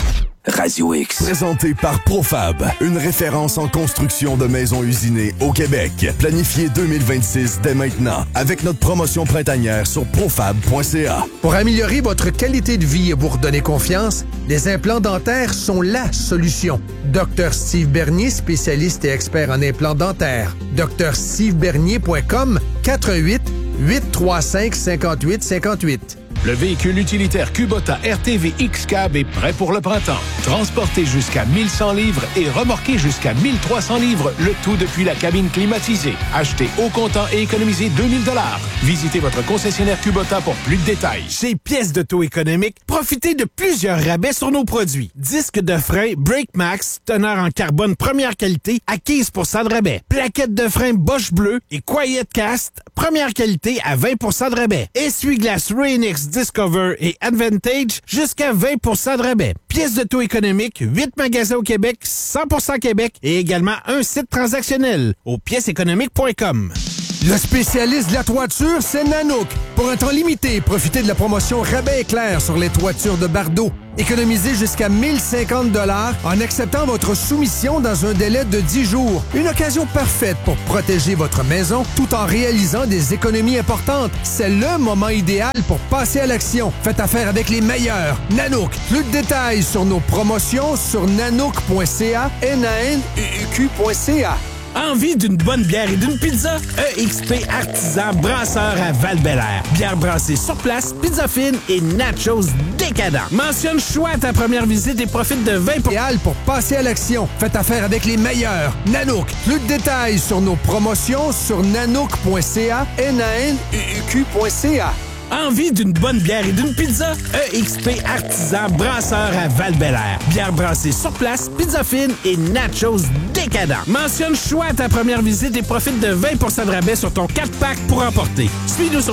S8: Radio X.
S11: Présenté par Profab, une référence en construction de maisons usinées au Québec. Planifié deux mille vingt-six dès maintenant avec notre promotion printanière sur profab point c a.
S12: Pour améliorer votre qualité de vie et vous redonner confiance, les implants dentaires sont la solution. docteur Steve Bernier, spécialiste et expert en implants dentaires. docteur steve bernier point com, quatre un huit, huit trois cinq, cinq huit cinq huit.
S13: Le véhicule utilitaire Kubota R T V X-Cab est prêt pour le printemps. Transporté jusqu'à mille cent livres et remorqué jusqu'à mille trois cents livres, le tout depuis la cabine climatisée. Achetez au comptant et économisez deux mille dollars. Visitez votre concessionnaire Kubota pour plus de détails.
S14: Chez Pièces d'auto économique, profitez de plusieurs rabais sur nos produits. Disque de frein Brake Max, teneur en carbone première qualité à quinze pour cent de rabais. Plaquettes de frein Bosch Bleu et Quiet Cast, première qualité à vingt pour cent de rabais. Essuie-glace Rain-X Discover et Advantage jusqu'à vingt pour cent de rabais. Pièces d'auto économique, huit magasins au Québec, cent pour cent Québec et également un site transactionnel au pièces économiques point com.
S12: Le spécialiste de la toiture, c'est Nanook. Pour un temps limité, profitez de la promotion Rabais éclair sur les toitures de Bardeau. Économisez jusqu'à mille cinquante dollars en acceptant votre soumission dans un délai de dix jours. Une occasion parfaite pour protéger votre maison tout en réalisant des économies importantes. C'est le moment idéal pour passer à l'action. Faites affaire avec les meilleurs. Nanook. Plus de détails sur nos promotions sur nanook point c a, n a n u q point c a.
S14: Envie d'une bonne bière et d'une pizza? E X P Artisan Brasseur à Val-Bélair. Bière brassée sur place, pizza fine et nachos décadents. Mentionne choix à ta première visite et profite de vingt pour cent
S12: pour passer à l'action. Faites affaire avec les meilleurs. Nanook. Plus de détails sur nos promotions sur nanook point c a, n a n u q point c a.
S14: Envie d'une bonne bière et d'une pizza? E X P Artisan Brasseur à Val-Bélair. Bière brassée sur place, pizza fine et nachos décadents. Mentionne choix à ta première visite et profite de vingt pour cent de rabais sur ton quatre pack pour emporter. Suis-nous sur